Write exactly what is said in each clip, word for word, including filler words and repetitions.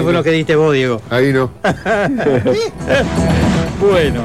teléfono no. que diste vos, Diego. Ahí no. Bueno.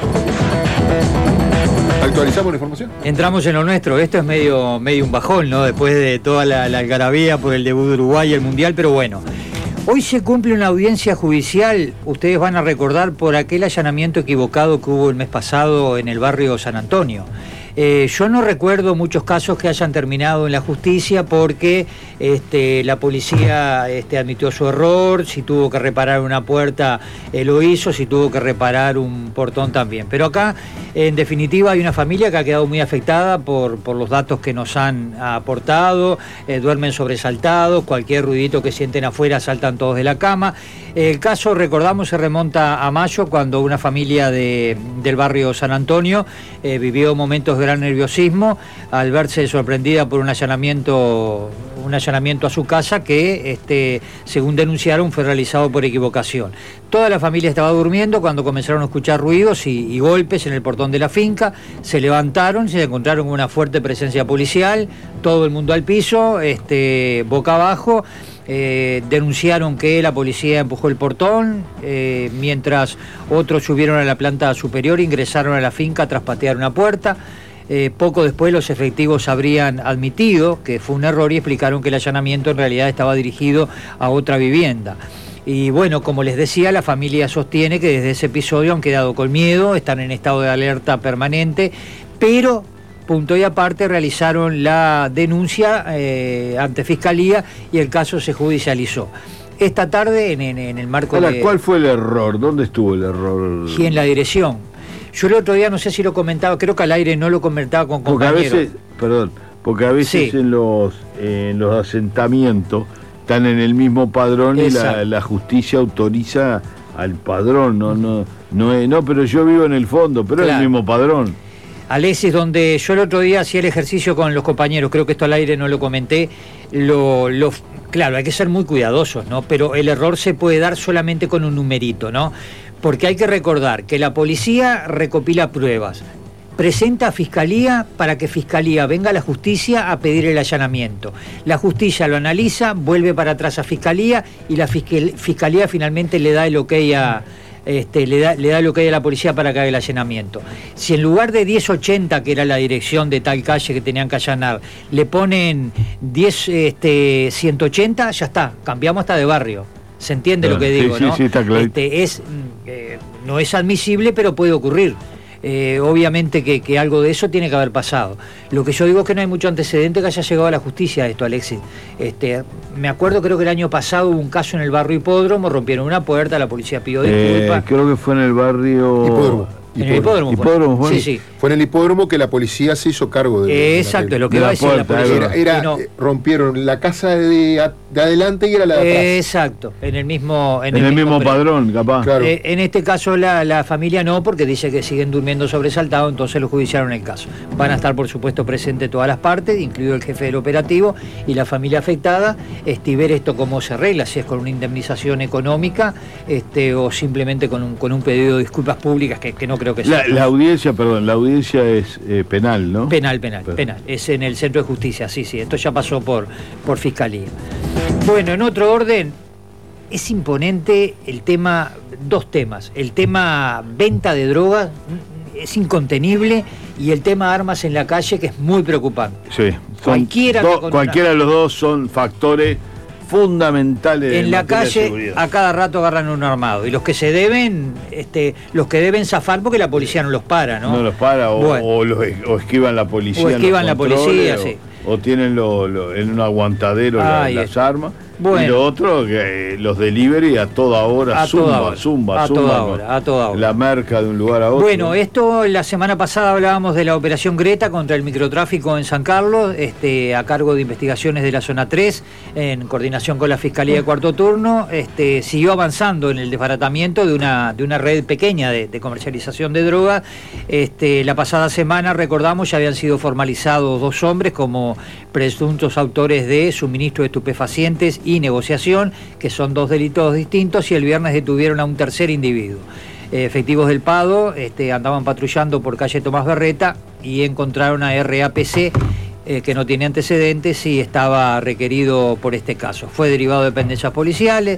¿Actualizamos la información? Entramos en lo nuestro. Esto es medio, medio un bajón, ¿no? Después de toda la, la algarabía por el debut de Uruguay y el Mundial, pero bueno. Hoy se cumple una audiencia judicial, ustedes van a recordar, por aquel allanamiento equivocado que hubo el mes pasado en el barrio San Antonio. Eh, yo no recuerdo muchos casos que hayan terminado en la justicia porque este, la policía este, admitió su error, si tuvo que reparar una puerta eh, lo hizo, si tuvo que reparar un portón también. Pero acá, en definitiva, hay una familia que ha quedado muy afectada por, por los datos que nos han aportado, eh, duermen sobresaltados, cualquier ruidito que sienten afuera saltan todos de la cama. El caso, recordamos, se remonta a mayo, cuando una familia de, del barrio San Antonio eh, vivió momentos de gran nerviosismo al verse sorprendida por un allanamiento, un allanamiento a su casa que, este, según denunciaron, fue realizado por equivocación. Toda la familia estaba durmiendo cuando comenzaron a escuchar ruidos y, y golpes en el portón de la finca. Se levantaron, se encontraron con una fuerte presencia policial, todo el mundo al piso, este, boca abajo. Eh, denunciaron que la policía empujó el portón, eh, mientras otros subieron a la planta superior, ingresaron a la finca tras patear una puerta. Eh, poco después los efectivos habrían admitido que fue un error y explicaron que el allanamiento en realidad estaba dirigido a otra vivienda. Y bueno, como les decía, la familia sostiene que desde ese episodio han quedado con miedo, están en estado de alerta permanente, pero punto y aparte realizaron la denuncia eh, ante Fiscalía y el caso se judicializó. Esta tarde, en, en, en el marco Ahora, de... ¿cuál fue el error? ¿Dónde estuvo el error? Y en la dirección. Yo el otro día, no sé si lo comentaba, creo que al aire no lo comentaba con porque compañeros. a veces, perdón, porque a veces Sí. en los en los asentamientos están en el mismo padrón. Exacto. Y la, la justicia autoriza al padrón, no, no, no es, no, pero yo vivo en el fondo, pero Claro. es el mismo padrón. Alexis, donde yo el otro día hacía el ejercicio con los compañeros, creo que esto al aire no lo comenté, lo, lo, claro, hay que ser muy cuidadosos, ¿no? Pero el error se puede dar solamente con un numerito, ¿no? Porque hay que recordar que la policía recopila pruebas, presenta a Fiscalía para que Fiscalía venga a la justicia a pedir el allanamiento. La justicia lo analiza, vuelve para atrás a Fiscalía y la fiscal, Fiscalía finalmente le da el ok a... Este, le da, le da lo que hay a la policía para que haga el allanamiento. Si en lugar de diez ochenta, que era la dirección de tal calle que tenían que allanar, le ponen diez este, ciento ochenta, ya está, cambiamos hasta de barrio. ¿Se entiende Claro, lo que digo, sí, no? sí, sí, está claro. Este, es, eh, no es admisible, pero puede ocurrir. Eh, obviamente que, que algo de eso tiene que haber pasado. Lo que yo digo es que no hay mucho antecedente que haya llegado a la justicia esto, Alexis. Este, me acuerdo, creo que el año pasado hubo un caso en el barrio Hipódromo, rompieron una puerta, la policía pidió disculpas. Eh, creo que fue en el barrio... Hipódromo. En el hipódromo. Hipódromo, fue. fue. Sí, sí. Fue en el hipódromo que la policía se hizo cargo de... Eh, exacto, es lo que de va a la decir la puerta, policía. Era, era- Y no- eh, rompieron la casa de, a- de adelante y era la de atrás. eh, exacto, en el mismo... En el mismo pre- padrón, capaz. Claro. Eh, en este caso la, la familia no, porque dice que siguen durmiendo sobresaltados, entonces lo judiciaron el caso. Van a estar, por supuesto, presentes todas las partes, incluido el jefe del operativo y la familia afectada, este, y ver esto cómo se arregla, si es con una indemnización económica este, o simplemente con un, con un pedido de disculpas públicas, que, que no creo que sea. La, la audiencia, perdón, la audiencia es eh, penal, ¿no? Penal, penal, Pero- penal. Es en el Centro de Justicia, sí, sí. Esto ya pasó por, por Fiscalía. Bueno, en otro orden, es imponente el tema, dos temas. El tema venta de drogas es incontenible y el tema armas en la calle, que es muy preocupante. Sí. Son Cualquiera do- que con cualquiera de los dos son factores fundamentales En la materia de calle seguridad. a cada rato agarran un armado y los que se deben, este, los que deben zafar porque la policía no los para, ¿no? No los para o, Bueno. o los es- o esquivan la policía. O en los esquivan la controles, policía, o, sí. o tienen lo- lo- en un aguantadero la- Ahí las está. armas. Bueno. Y lo otro, que eh, los delivery a toda hora, A zumba, toda hora. zumba, A zumba. toda ¿no? hora, a toda hora. La merca de un lugar a otro. Bueno, esto la semana pasada hablábamos de la operación Greta contra el microtráfico en San Carlos, este, a cargo de investigaciones de la zona tres, en coordinación con la Fiscalía de Cuarto Turno. Este, siguió avanzando en el desbaratamiento de una, de una red pequeña de, de comercialización de drogas. Este, la pasada semana, recordamos, ya habían sido formalizados dos hombres como presuntos autores de suministro de estupefacientes y negociación, que son dos delitos distintos, y el viernes detuvieron a un tercer individuo. Eh, efectivos del Pado este, andaban patrullando por calle Tomás Berreta y encontraron a R A P C, eh, que no tiene antecedentes y estaba requerido por este caso. Fue derivado de dependencias policiales,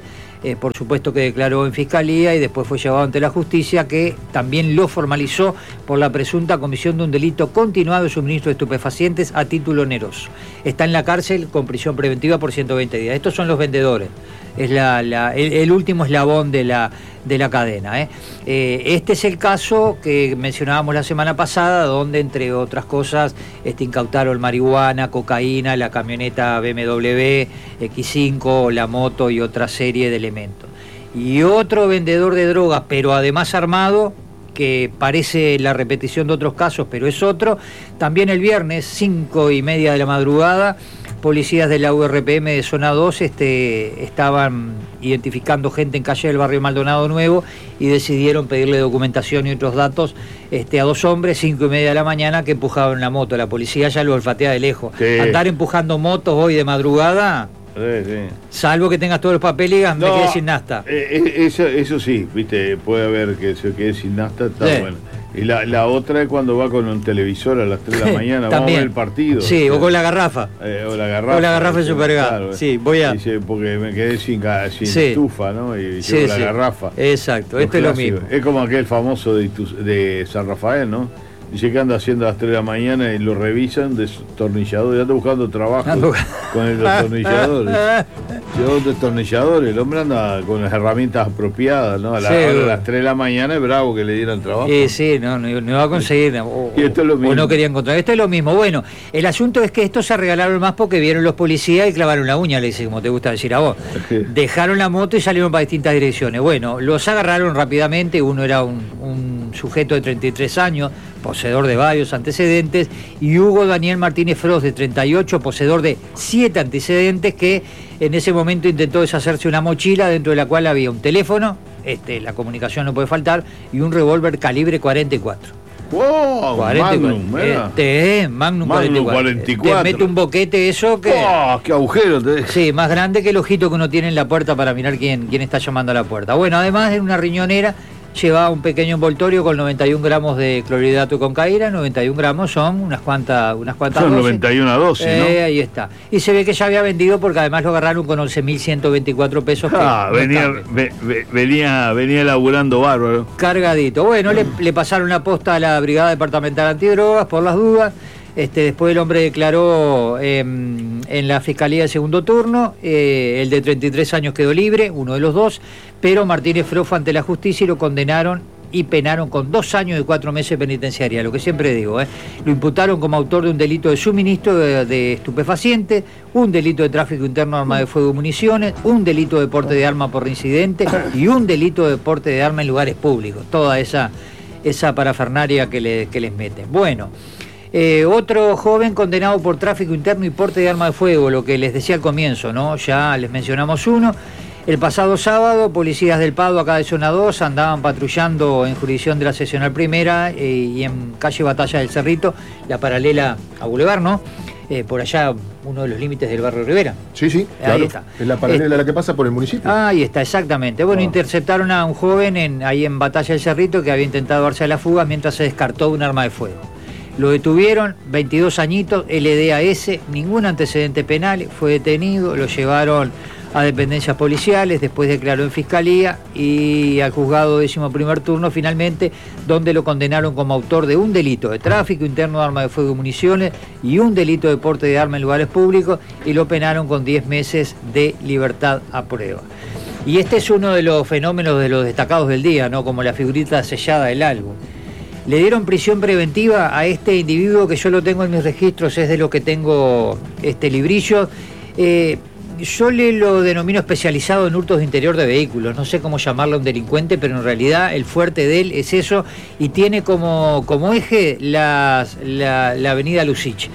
eh, por supuesto que declaró en fiscalía y después fue llevado ante la justicia, que también lo formalizó por la presunta comisión de un delito continuado de suministro de estupefacientes a título oneroso. Está en la cárcel con prisión preventiva por ciento veinte días. Estos son los vendedores. Es la, la, el, el último eslabón de la, de la cadena. ¿eh? Eh, este es el caso que mencionábamos la semana pasada, donde entre otras cosas este, incautaron marihuana, cocaína, la camioneta B M W X cinco, la moto y otra serie de elementos. Y otro vendedor de drogas, pero además armado, que parece la repetición de otros casos, pero es otro, también el viernes, cinco y media de la madrugada, policías de la U R P M de zona dos este, estaban identificando gente en calle del barrio Maldonado Nuevo y decidieron pedirle documentación y otros datos este, a dos hombres, cinco y media de la mañana, que empujaban la moto. La policía ya lo olfatea de lejos. Sí. Andar empujando motos hoy de madrugada, sí, sí. Salvo que tengas todos los papeles, no, me quedé sin nafta. Eh, eso, eso sí, viste, puede haber que se quede sin nafta, está sí. bueno. Y la, la otra es cuando va con un televisor a las tres de la mañana, vamos a ver el partido. Sí, o, o con la garrafa. Eh, o la garrafa. O la garrafa de Supergas. Claro, sí, voy a... Dice, porque me quedé sin, sin sí. estufa, ¿no? Y sí, llevo la sí. garrafa. Exacto, esto es lo mismo. Es como aquel famoso de, de San Rafael, ¿no? Dice que anda haciendo a las tres de la mañana y lo revisan, destornillador, ya anda buscando trabajo ando... con el destornillador. Lleva un destornillador, el hombre anda con las herramientas apropiadas, ¿no? A, la, sí, a las tres de la mañana es bravo que le dieran trabajo. Sí, sí, no, no, no va a conseguir. O, y esto es lo mismo. O no quería encontrar. Esto es lo mismo. Bueno, el asunto es que estos se regalaron más porque vieron los policías y clavaron la uña, le dice, como te gusta decir a vos. Dejaron la moto y salieron para distintas direcciones. Bueno, los agarraron rápidamente. Uno era un, un sujeto de treinta y tres años, poseedor de varios antecedentes, y Hugo Daniel Martínez Frost, de treinta y ocho, poseedor de siete antecedentes, que en ese momento intentó deshacerse una mochila dentro de la cual había un teléfono, este, la comunicación no puede faltar, y un revólver calibre cuarenta y cuatro. ¡Wow! cuarenta y cuatro. Magnum, este, Magnum, Magnum cuarenta y cuatro. Te mete un boquete eso que... ¡Oh, qué agujero! Te... Sí, más grande que el ojito que uno tiene en la puerta para mirar quién, quién está llamando a la puerta. Bueno, además en una riñonera llevaba un pequeño envoltorio con noventa y un gramos de clorhidrato de cocaína. noventa y un gramos son unas cuantas unas cuantas son dosis. noventa y una dosis, ¿no? Eh, ahí está. Y se ve que ya había vendido, porque además lo agarraron con once mil ciento veinticuatro pesos. Ah, que venía, ve, ve, venía, venía laburando bárbaro. Cargadito. Bueno, le, le pasaron la posta a la Brigada Departamental Antidrogas por las dudas. Este, después el hombre declaró eh, en la Fiscalía de segundo turno, eh, el de treinta y tres años quedó libre, uno de los dos, pero Martínez Frost fue ante la justicia y lo condenaron y penaron con dos años y cuatro meses penitenciaria, lo que siempre digo, ¿eh? Lo imputaron como autor de un delito de suministro de, de estupefacientes, un delito de tráfico interno de arma de fuego y municiones, un delito de porte de arma por incidente y un delito de porte de arma en lugares públicos, toda esa, esa parafernaria que, le, que les meten. Bueno. Eh, otro joven condenado por tráfico interno y porte de arma de fuego, lo que les decía al comienzo, ¿no? Ya les mencionamos uno. El pasado sábado, policías del Pado, acá de zona dos, andaban patrullando en jurisdicción de la seccional primera eh, y en calle Batalla del Cerrito, la paralela a Boulevard, ¿no? Eh, por allá, uno de los límites del barrio Rivera. Sí, sí, ahí claro. Está. Es la paralela eh, a la que pasa por el municipio. Ahí está, exactamente. Bueno, oh. interceptaron a un joven en, ahí en Batalla del Cerrito que había intentado darse a la fuga mientras se descartó un arma de fuego. Lo detuvieron, veintidós añitos, L D A S, ningún antecedente penal, fue detenido, lo llevaron a dependencias policiales, después declaró en fiscalía y al juzgado décimo primer turno finalmente, donde lo condenaron como autor de un delito de tráfico interno de arma de fuego y municiones y un delito de porte de arma en lugares públicos, y lo penaron con diez meses de libertad a prueba. Y este es uno de los fenómenos de los destacados del día, ¿no? Como la figurita sellada del álbum. Le dieron prisión preventiva a este individuo, que yo lo tengo en mis registros, es de lo que tengo este librillo. Eh, yo le lo denomino especializado en hurtos de interior de vehículos, no sé cómo llamarlo a un delincuente, pero en realidad el fuerte de él es eso, y tiene como, como eje las, la, la avenida Lucich.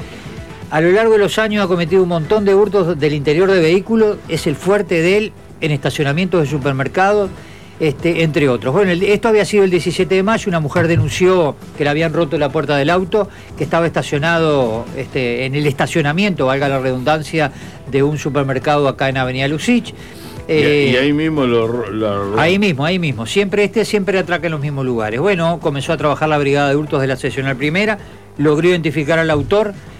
A lo largo de los años ha cometido un montón de hurtos del interior de vehículos, es el fuerte de él en estacionamientos de supermercados, Este, entre otros. Bueno, el, esto había sido el diecisiete de mayo, una mujer denunció que le habían roto la puerta del auto, que estaba estacionado este, en el estacionamiento, valga la redundancia, de un supermercado acá en Avenida Lucich. Eh, y, y ahí mismo lo, lo... Ahí mismo, ahí mismo. Siempre este siempre atraca en los mismos lugares. Bueno, comenzó a trabajar la brigada de hurtos de la seccional primera, logró identificar al autor.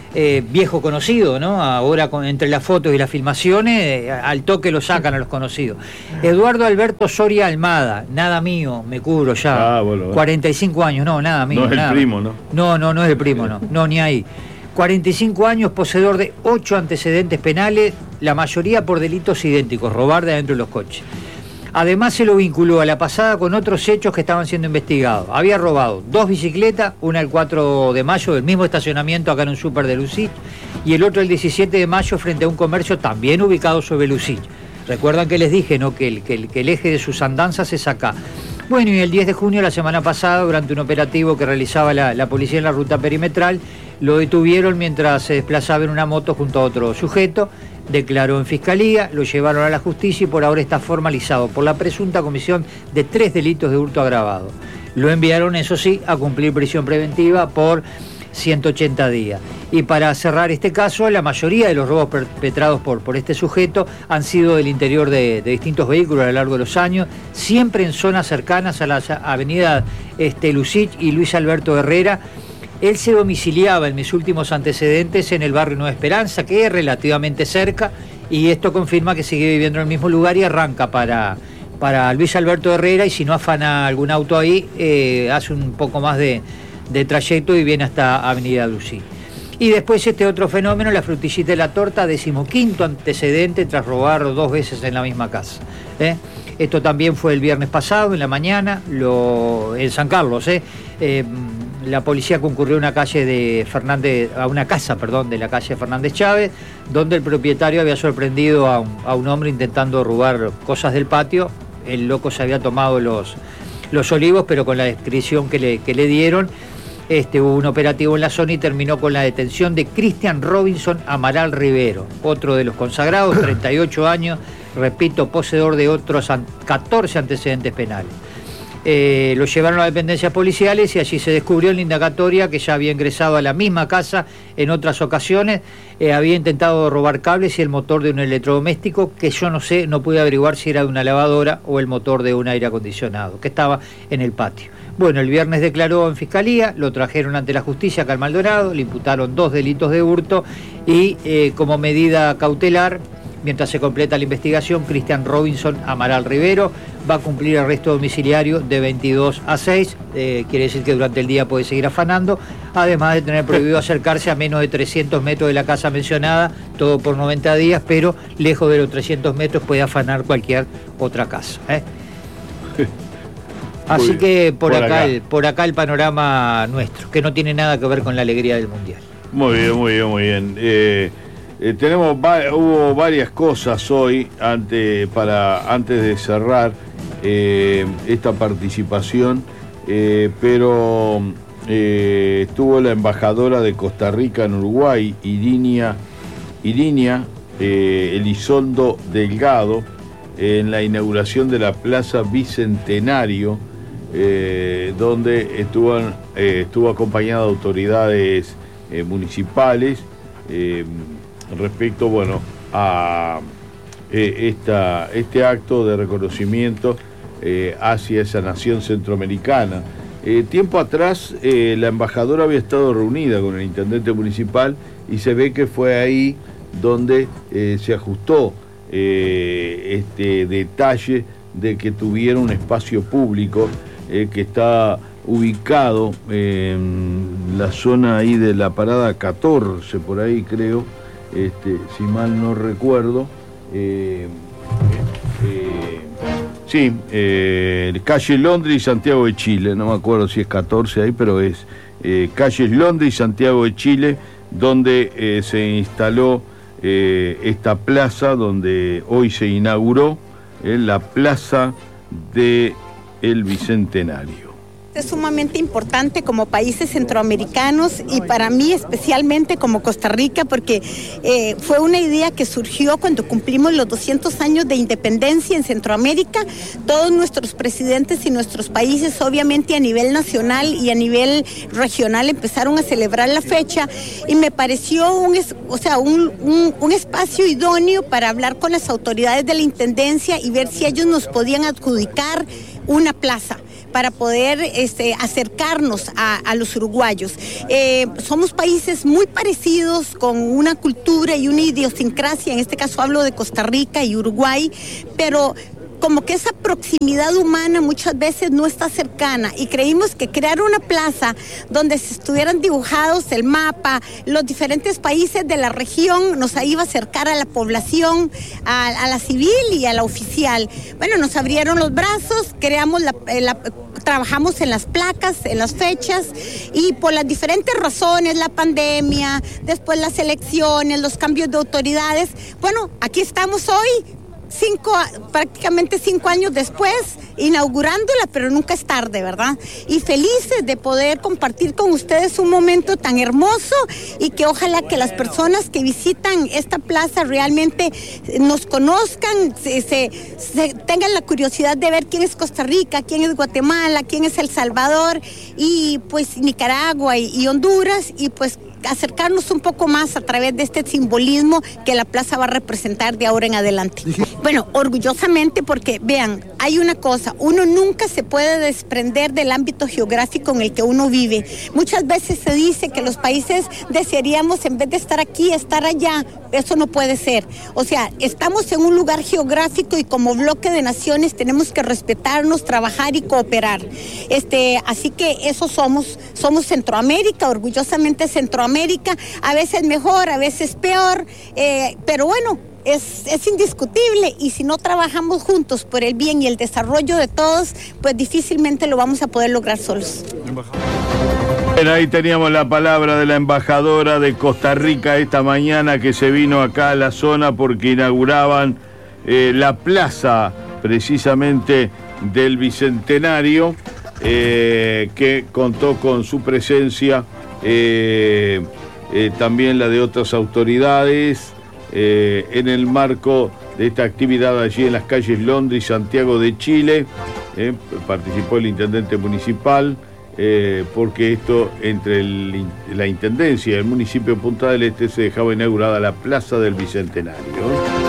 eh, viejo conocido, ¿no? Ahora con, entre las fotos y las filmaciones, eh, al toque lo sacan a los conocidos. Eduardo Alberto Soria Almada, nada mío, me cubro ya. Ah, bueno, bueno. cuarenta y cinco años, no, nada mío. No es el nada. primo, ¿no? No, no, no es el primo, no, no, ni ahí. cuarenta y cinco años, poseedor de ocho antecedentes penales, la mayoría por delitos idénticos, robar de adentro de los coches. Además se lo vinculó a la pasada con otros hechos que estaban siendo investigados. Había robado dos bicicletas, una el cuatro de mayo del mismo estacionamiento acá en un súper de Lucich y el otro el diecisiete de mayo frente a un comercio también ubicado sobre Lucich. Recuerdan que les dije, ¿no?, que el, que el, que el eje de sus andanzas es acá. Bueno, y el diez de junio, la semana pasada, durante un operativo que realizaba la, la policía en la ruta perimetral, lo detuvieron mientras se desplazaba en una moto junto a otro sujeto, declaró en fiscalía, lo llevaron a la justicia y por ahora está formalizado por la presunta comisión de tres delitos de hurto agravado. Lo enviaron, eso sí, a cumplir prisión preventiva por ciento ochenta días. Y para cerrar este caso, la mayoría de los robos perpetrados por, por este sujeto han sido del interior de, de distintos vehículos a lo largo de los años, siempre en zonas cercanas a la avenida este, Lucich y Luis Alberto Herrera. Él se domiciliaba en mis últimos antecedentes en el barrio Nueva Esperanza, que es relativamente cerca, y esto confirma que sigue viviendo en el mismo lugar y arranca para, para Luis Alberto Herrera, y si no afana algún auto ahí, eh, hace un poco más de, de trayecto y viene hasta Avenida Lucich. Y después este otro fenómeno, la frutillita de la torta, decimoquinto antecedente tras robar dos veces en la misma casa. ¿eh? Esto también fue el viernes pasado, en la mañana, lo, en San Carlos, ¿eh? Eh, la policía concurrió a una calle de Fernández, a una casa, perdón, de la calle Fernández Chávez, donde el propietario había sorprendido a un, a un hombre intentando robar cosas del patio. El loco se había tomado los, los olivos, pero con la descripción que le, que le dieron, este, hubo un operativo en la zona y terminó con la detención de Cristian Robinson Amaral Rivero, otro de los consagrados, treinta y ocho años, repito, poseedor de otros catorce antecedentes penales. Eh, lo llevaron a las dependencias policiales y allí se descubrió en la indagatoria que ya había ingresado a la misma casa en otras ocasiones, eh, había intentado robar cables y el motor de un electrodoméstico que yo no sé, no pude averiguar si era de una lavadora o el motor de un aire acondicionado, que estaba en el patio. Bueno, el viernes declaró en fiscalía, lo trajeron ante la justicia acá en Maldonado, le imputaron dos delitos de hurto y eh, como medida cautelar, mientras se completa la investigación, Cristian Robinson Amaral Rivero va a cumplir arresto domiciliario de veintidós a seis, eh, quiere decir que durante el día puede seguir afanando, además de tener prohibido acercarse a menos de trescientos metros de la casa mencionada, todo por noventa días, pero lejos de los trescientos metros puede afanar cualquier otra casa. ¿eh? Así que por, por, acá acá. El, por acá el panorama nuestro, que no tiene nada que ver con la alegría del Mundial. Muy bien, muy bien, muy bien. Eh... Eh, tenemos hubo varias cosas hoy antes para antes de cerrar eh, esta participación, eh, pero eh, estuvo la embajadora de Costa Rica en Uruguay, Irinia, Irinia eh, Elizondo Delgado, eh, en la inauguración de la Plaza Bicentenario, eh, donde estuvo, eh, estuvo acompañada de autoridades eh, municipales. Eh, respecto, bueno, a eh, esta, este acto de reconocimiento eh, hacia esa nación centroamericana. Eh, tiempo atrás eh, la embajadora había estado reunida con el intendente municipal y se ve que fue ahí donde eh, se ajustó eh, este detalle de que tuviera un espacio público eh, que está ubicado en la zona ahí de la parada catorce, por ahí creo. Este, si mal no recuerdo, eh, eh, sí, eh, calle Londres y Santiago de Chile, no me acuerdo si es catorce ahí, pero es eh, calles Londres y Santiago de Chile, donde eh, se instaló eh, esta plaza, donde hoy se inauguró eh, la Plaza del Bicentenario. Es sumamente importante como países centroamericanos y para mí especialmente como Costa Rica porque eh, fue una idea que surgió cuando cumplimos los doscientos años de independencia en Centroamérica. Todos nuestros presidentes y nuestros países obviamente a nivel nacional y a nivel regional empezaron a celebrar la fecha y me pareció un, o sea, un, un, un espacio idóneo para hablar con las autoridades de la Intendencia y ver si ellos nos podían adjudicar una plaza para poder este, acercarnos a, a los uruguayos. Eh, somos países muy parecidos, con una cultura y una idiosincrasia, en este caso hablo de Costa Rica y Uruguay, pero como que esa proximidad humana muchas veces no está cercana, y creímos que crear una plaza donde se estuvieran dibujados el mapa, los diferentes países de la región, nos iba a acercar a la población, a, a la civil y a la oficial. Bueno, nos abrieron los brazos, creamos la, la, trabajamos en las placas, en las fechas, y por las diferentes razones, la pandemia, después las elecciones, los cambios de autoridades, bueno, aquí estamos hoy, Cinco, prácticamente cinco años después, inaugurándola, pero nunca es tarde, ¿verdad? Y felices de poder compartir con ustedes un momento tan hermoso, y que ojalá que las personas que visitan esta plaza realmente nos conozcan, se, se, se tengan la curiosidad de ver quién es Costa Rica, quién es Guatemala, quién es El Salvador, y pues Nicaragua y, y Honduras, y pues acercarnos un poco más a través de este simbolismo que la plaza va a representar de ahora en adelante. Bueno, orgullosamente, porque vean, hay una cosa, uno nunca se puede desprender del ámbito geográfico en el que uno vive. Muchas veces se dice que los países desearíamos, en vez de estar aquí, estar allá. Eso no puede ser. O sea, estamos en un lugar geográfico, y como bloque de naciones tenemos que respetarnos, trabajar y cooperar. Este, así que eso somos, somos Centroamérica, orgullosamente Centroamérica, a veces mejor, a veces peor, eh, pero bueno, Es, es indiscutible, y si no trabajamos juntos por el bien y el desarrollo de todos, pues difícilmente lo vamos a poder lograr solos. Bueno, ahí teníamos la palabra de la embajadora de Costa Rica esta mañana, que se vino acá a la zona porque inauguraban eh, la plaza precisamente del Bicentenario, eh, que contó con su presencia, eh, eh, también la de otras autoridades. Eh, en el marco de esta actividad allí en las calles Londres y Santiago de Chile, eh, participó el intendente municipal, eh, porque esto, entre el, la intendencia y el municipio de Punta del Este, se dejaba inaugurada la Plaza del Bicentenario.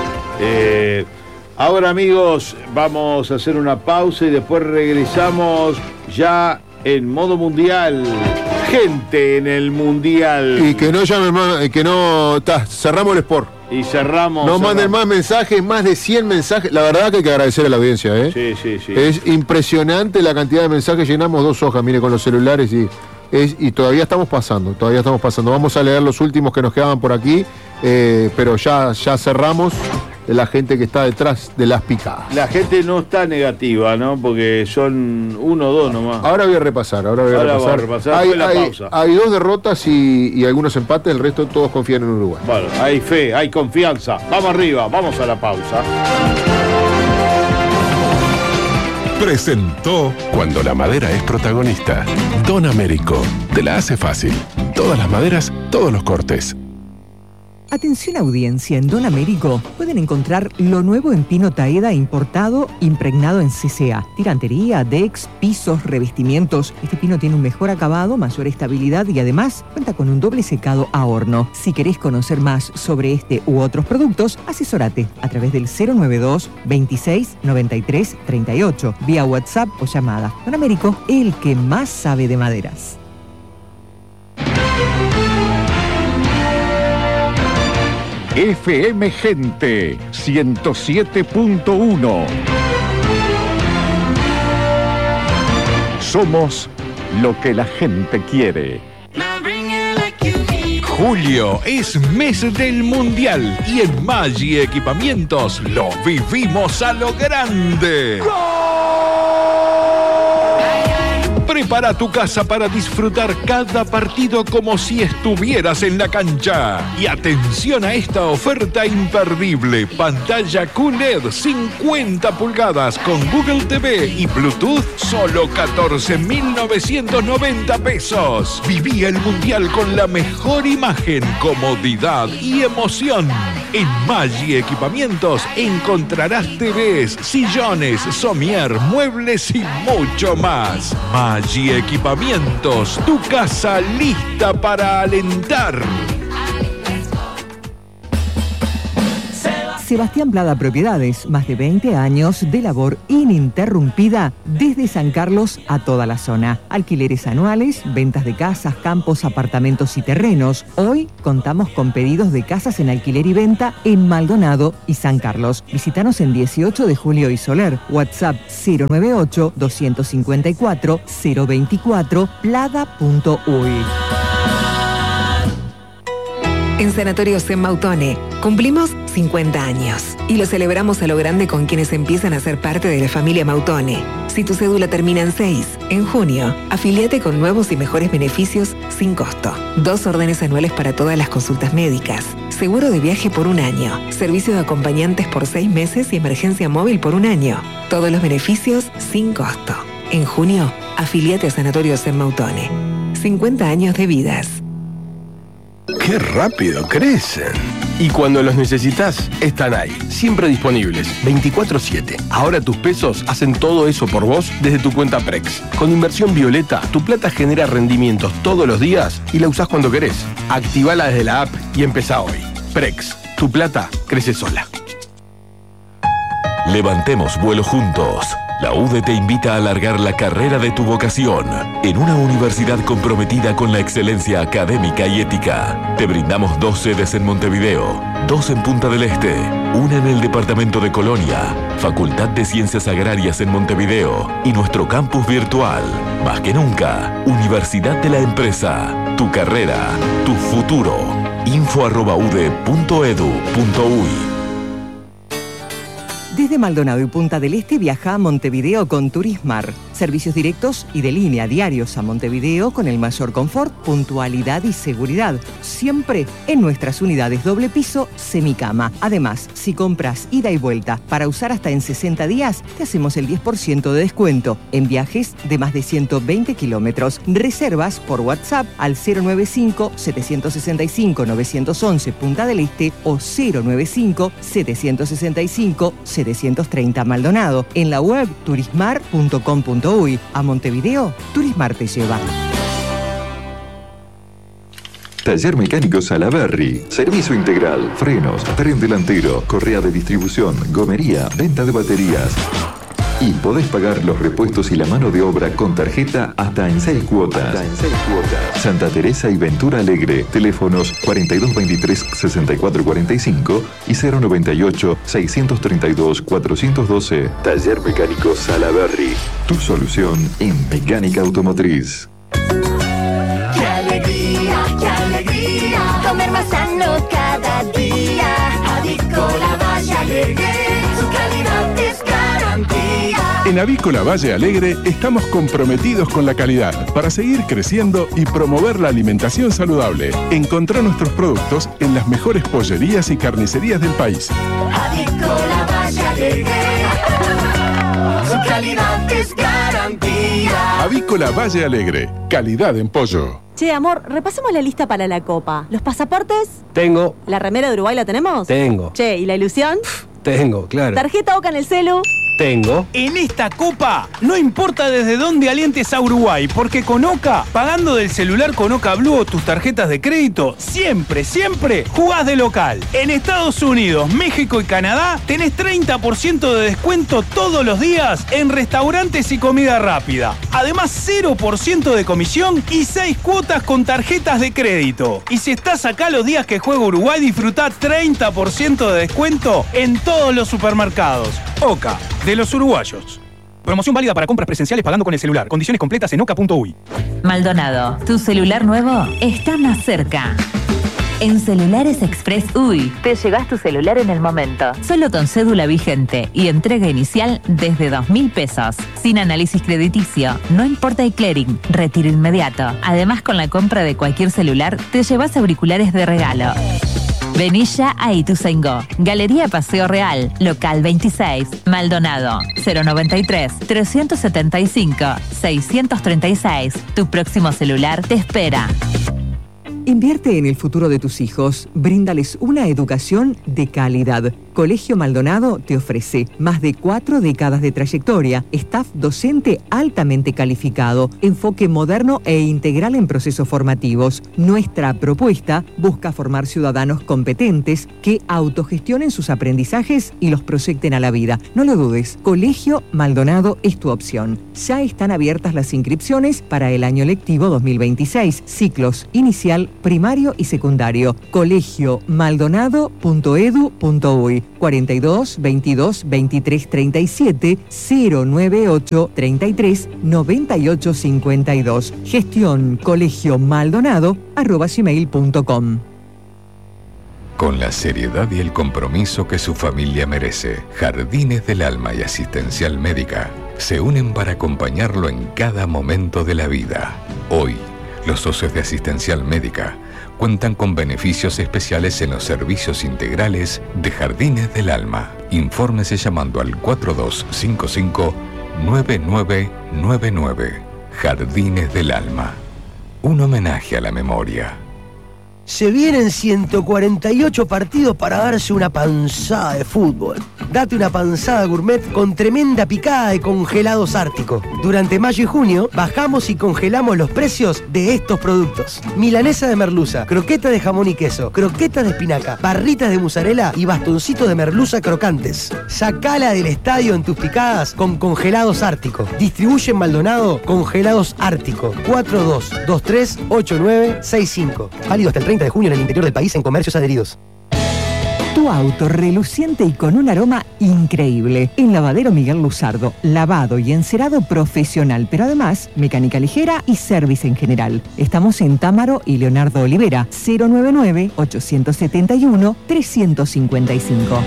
Eh, ahora, amigos, vamos a hacer una pausa y después regresamos ya en modo mundial. Gente en el mundial. Y que no llamen más, que no. Ta, cerramos el sport. Y cerramos. No cerramos. manden más mensajes, más de cien mensajes. La verdad que hay que agradecer a la audiencia, ¿eh? Sí, sí, sí. Es impresionante la cantidad de mensajes. Llenamos dos hojas, mire, con los celulares, y, es, y todavía estamos pasando. Todavía estamos pasando. Vamos a leer los últimos que nos quedaban por aquí, eh, pero ya, ya cerramos. La gente que está detrás de las picadas. La gente no está negativa, ¿no? Porque son uno o dos nomás. Ahora voy a repasar, ahora voy a ahora repasar. A repasar hay, la hay, pausa. hay dos derrotas y, y algunos empates, el resto todos confían en Uruguay. Bueno, hay fe, hay confianza. Vamos arriba, vamos a la pausa. Presentó Cuando la madera es protagonista. Don Américo, te la hace fácil. Todas las maderas, todos los cortes. Atención audiencia, en Don Américo pueden encontrar lo nuevo en pino Taeda importado, impregnado en C C A. Tirantería, decks, pisos, revestimientos. Este pino tiene un mejor acabado, mayor estabilidad y además cuenta con un doble secado a horno. Si querés conocer más sobre este u otros productos, asesórate a través del cero nueve dos, veintiséis, noventa y tres, treinta y ocho, vía WhatsApp o llamada. Don Américo, el que más sabe de maderas. F M Gente ciento siete punto uno. Somos lo que la gente quiere. Julio es mes del Mundial y en Maggi Equipamientos lo vivimos a lo grande. Prepara tu casa para disfrutar cada partido como si estuvieras en la cancha. Y atención a esta oferta imperdible. Pantalla Q L E D cincuenta pulgadas con Google T V y Bluetooth, solo catorce mil novecientos noventa pesos. Viví el Mundial con la mejor imagen, comodidad y emoción. En Maggi Equipamientos encontrarás T Vs, sillones, somier, muebles y mucho más. Maggi Equipamientos, tu casa lista para alentar. Sebastián Plada Propiedades, más de veinte años de labor ininterrumpida desde San Carlos a toda la zona. Alquileres anuales, ventas de casas, campos, apartamentos y terrenos. Hoy contamos con pedidos de casas en alquiler y venta en Maldonado y San Carlos. Visítanos en dieciocho de Julio y Soler. WhatsApp cero nueve ocho, dos cinco cuatro, cero dos cuatro, plada punto uy. En Sanatorio Zen Mautone cumplimos cincuenta años y lo celebramos a lo grande con quienes empiezan a ser parte de la familia Mautone. Si tu cédula termina en seis, en junio, afíliate con nuevos y mejores beneficios sin costo. Dos órdenes anuales para todas las consultas médicas, seguro de viaje por un año, servicio de acompañantes por seis meses y emergencia móvil por un año. Todos los beneficios sin costo. En junio, afíliate a Sanatorio Zen Mautone. cincuenta años de vidas. ¡Qué rápido crecen! Y cuando los necesitas, están ahí, siempre disponibles, veinticuatro siete. Ahora tus pesos hacen todo eso por vos desde tu cuenta Prex. Con Inversión Violeta, tu plata genera rendimientos todos los días y la usás cuando querés. Activala desde la app y empezá hoy. Prex, tu plata crece sola. Levantemos vuelo juntos. La U D E te invita a alargar la carrera de tu vocación en una universidad comprometida con la excelencia académica y ética. Te brindamos dos sedes en Montevideo, dos en Punta del Este, una en el departamento de Colonia, Facultad de Ciencias Agrarias en Montevideo y nuestro campus virtual. Más que nunca, Universidad de la Empresa. Tu carrera, tu futuro. info arroba u d e punto edu punto uy. Desde Maldonado y Punta del Este viaja a Montevideo con Turismar. Servicios directos y de línea diarios a Montevideo con el mayor confort, puntualidad y seguridad. Siempre en nuestras unidades doble piso, semicama. Además, si compras ida y vuelta para usar hasta en sesenta días, te hacemos el diez por ciento de descuento en viajes de más de ciento veinte kilómetros. Reservas por WhatsApp al cero nueve cinco, siete seis cinco, nueve uno uno Punta del Este o cero nueve cinco, siete seis cinco, setecientos treinta Maldonado. En la web turismar punto com punto uy. A Montevideo, Turismar te lleva. Taller Mecánico Salaberry. Servicio integral, frenos, tren delantero, correa de distribución, gomería, venta de baterías. Y podés pagar los repuestos y la mano de obra con tarjeta hasta en seis cuotas. Hasta en seis cuotas. Santa Teresa y Ventura Alegre. Teléfonos cuarenta y dos veintitrés, sesenta y cuatro cuarenta y cinco y cero noventa y ocho, seiscientos treinta y dos, cuatrocientos doce. Taller Mecánico Salaberry. Tu solución en mecánica automotriz. ¡Qué alegría, qué alegría! Comer más sano cada día. Avícola Valle Alegre, su calidad es garantía. En Avícola Valle Alegre estamos comprometidos con la calidad para seguir creciendo y promover la alimentación saludable. Encontrá nuestros productos en las mejores pollerías y carnicerías del país. Avícola Valle Alegre, su calidad es garantía. Avícola Valle Alegre, calidad en pollo. Che, amor, repasemos la lista para la Copa. ¿Los pasaportes? Tengo. ¿La remera de Uruguay la tenemos? Tengo. Che, ¿y la ilusión? Tengo, claro. ¿Tarjeta Oca en el celu? Tengo. En esta Copa, no importa desde dónde alientes a Uruguay, porque con Oca, pagando del celular con Oca Blue o tus tarjetas de crédito, siempre, siempre jugás de local. En Estados Unidos, México y Canadá, tenés treinta por ciento de descuento todos los días en restaurantes y comida rápida. Además, cero por ciento de comisión y seis cuotas con tarjetas de crédito. Y si estás acá los días que juega Uruguay, disfrutá treinta por ciento de descuento en todos los supermercados. Oca, de los uruguayos. Promoción válida para compras presenciales pagando con el celular. Condiciones completas en oca punto uy. Maldonado, tu celular nuevo está más cerca. En Celulares Express U Y te llevas tu celular en el momento. Solo con cédula vigente y entrega inicial desde dos mil pesos. Sin análisis crediticio, no importa el clearing, retiro inmediato. Además, con la compra de cualquier celular, te llevas auriculares de regalo. Vení ya a Ituzaingó, Galería Paseo Real, local veintiséis, Maldonado, cero noventa y tres, trescientos setenta y cinco, seiscientos treinta y seis. Tu próximo celular te espera. Invierte en el futuro de tus hijos. Bríndales una educación de calidad. Colegio Maldonado te ofrece más de cuatro décadas de trayectoria, staff docente altamente calificado, enfoque moderno e integral en procesos formativos. Nuestra propuesta busca formar ciudadanos competentes que autogestionen sus aprendizajes y los proyecten a la vida. No lo dudes, Colegio Maldonado es tu opción. Ya están abiertas las inscripciones para el año lectivo dos mil veintiséis, ciclos inicial, primario y secundario. colegio maldonado punto edu punto uy cuarenta y dos, veintidós, veintitrés, treinta y siete, cero noventa y ocho, treinta y tres, noventa y ocho, cincuenta y dos. Gestión colegio maldonado arroba gmail punto com. Con la seriedad y el compromiso que su familia merece, Jardines del Alma y Asistencial Médica se unen para acompañarlo en cada momento de la vida. Hoy, los socios de Asistencial Médica cuentan con beneficios especiales en los servicios integrales de Jardines del Alma. Infórmese llamando al cuatro dos cinco cinco, nueve nueve nueve nueve. Jardines del Alma. Un homenaje a la memoria. Se vienen ciento cuarenta y ocho partidos para darse una panzada de fútbol. Date una panzada gourmet con tremenda picada de congelados Ártico. Durante mayo y junio bajamos y congelamos los precios de estos productos. Milanesa de merluza, croqueta de jamón y queso, croquetas de espinaca, barritas de mozzarella y bastoncitos de merluza crocantes. Sacala del estadio en tus picadas con congelados Ártico. Distribuye en Maldonado Congelados Ártico. cuatro dos dos tres ocho nueve seis cinco. Válido hasta el treinta de junio en el interior del país en comercios adheridos. Tu auto reluciente y con un aroma increíble. En Lavadero Miguel Luzardo, lavado y encerado profesional, pero además mecánica ligera y service en general. Estamos en Támaro y Leonardo Olivera, cero noventa y nueve, ochocientos setenta y uno, trescientos cincuenta y cinco.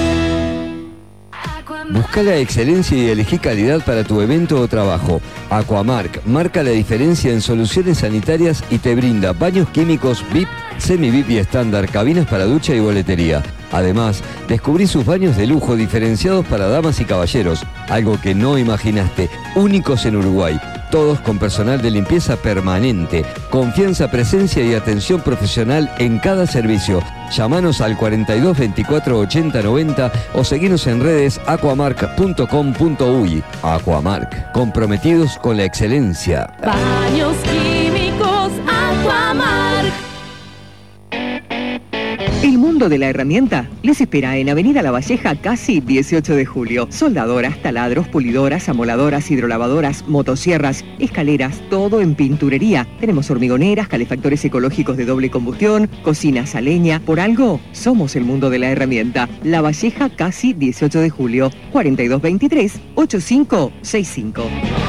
Busca la excelencia y elegí calidad para tu evento o trabajo. Aquamark marca la diferencia en soluciones sanitarias y te brinda baños químicos V I P, semi-V I P y estándar, cabinas para ducha y boletería. Además, descubrí sus baños de lujo diferenciados para damas y caballeros, algo que no imaginaste, únicos en Uruguay. Todos con personal de limpieza permanente, confianza, presencia y atención profesional en cada servicio. Llámanos al cuarenta y dos, veinticuatro, ochenta, noventa o seguinos en redes aquamark punto com punto uy. Aquamark, comprometidos con la excelencia. Baños químicos Aquamark. El mundo de la herramienta les espera en Avenida La Valleja, casi dieciocho de julio. Soldadoras, taladros, pulidoras, amoladoras, hidrolavadoras, motosierras, escaleras, todo en pinturería. Tenemos hormigoneras, calefactores ecológicos de doble combustión, cocinas a leña. Por algo, somos el mundo de la herramienta. La Valleja, casi dieciocho de julio. cuarenta y dos, veintitrés, ochenta y cinco, sesenta y cinco.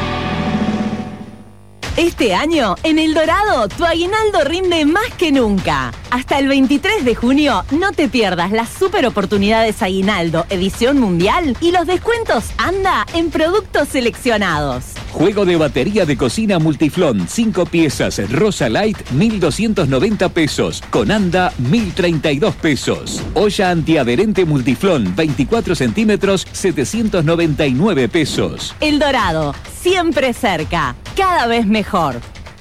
Este año, en El Dorado, tu aguinaldo rinde más que nunca. Hasta el veintitrés de junio, no te pierdas las super oportunidades Aguinaldo, edición mundial, y los descuentos Anda en productos seleccionados. Juego de batería de cocina Multiflón, cinco piezas, Rosa Light, mil doscientos noventa pesos. Con Anda, mil treinta y dos pesos. Olla antiadherente Multiflón, veinticuatro centímetros, setecientos noventa y nueve pesos. El Dorado, siempre cerca, cada vez mejor.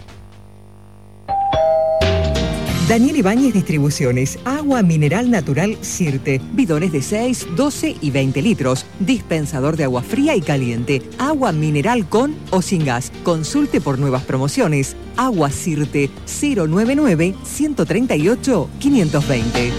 Daniel Ibáñez Distribuciones, agua mineral natural Sirte, bidones de seis, doce y veinte litros, dispensador de agua fría y caliente, agua mineral con o sin gas. Consulte por nuevas promociones. Agua Sirte, cero noventa y nueve, ciento treinta y ocho, quinientos veinte.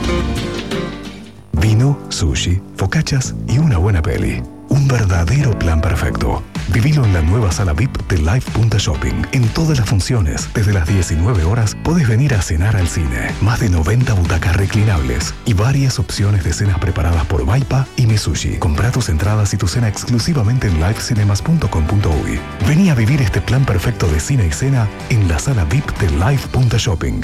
Vino, sushi, focachas y una buena peli. Un verdadero plan perfecto. Vivilo en la nueva sala V I P de Live Punta Shopping. En todas las funciones, desde las diecinueve horas, podés venir a cenar al cine. Más de noventa butacas reclinables y varias opciones de cenas preparadas por Vaipa y Misushi. Comprá tus entradas y tu cena exclusivamente en live cinemas punto com punto uy. Vení a vivir este plan perfecto de cine y cena en la sala V I P de Live Punta Shopping.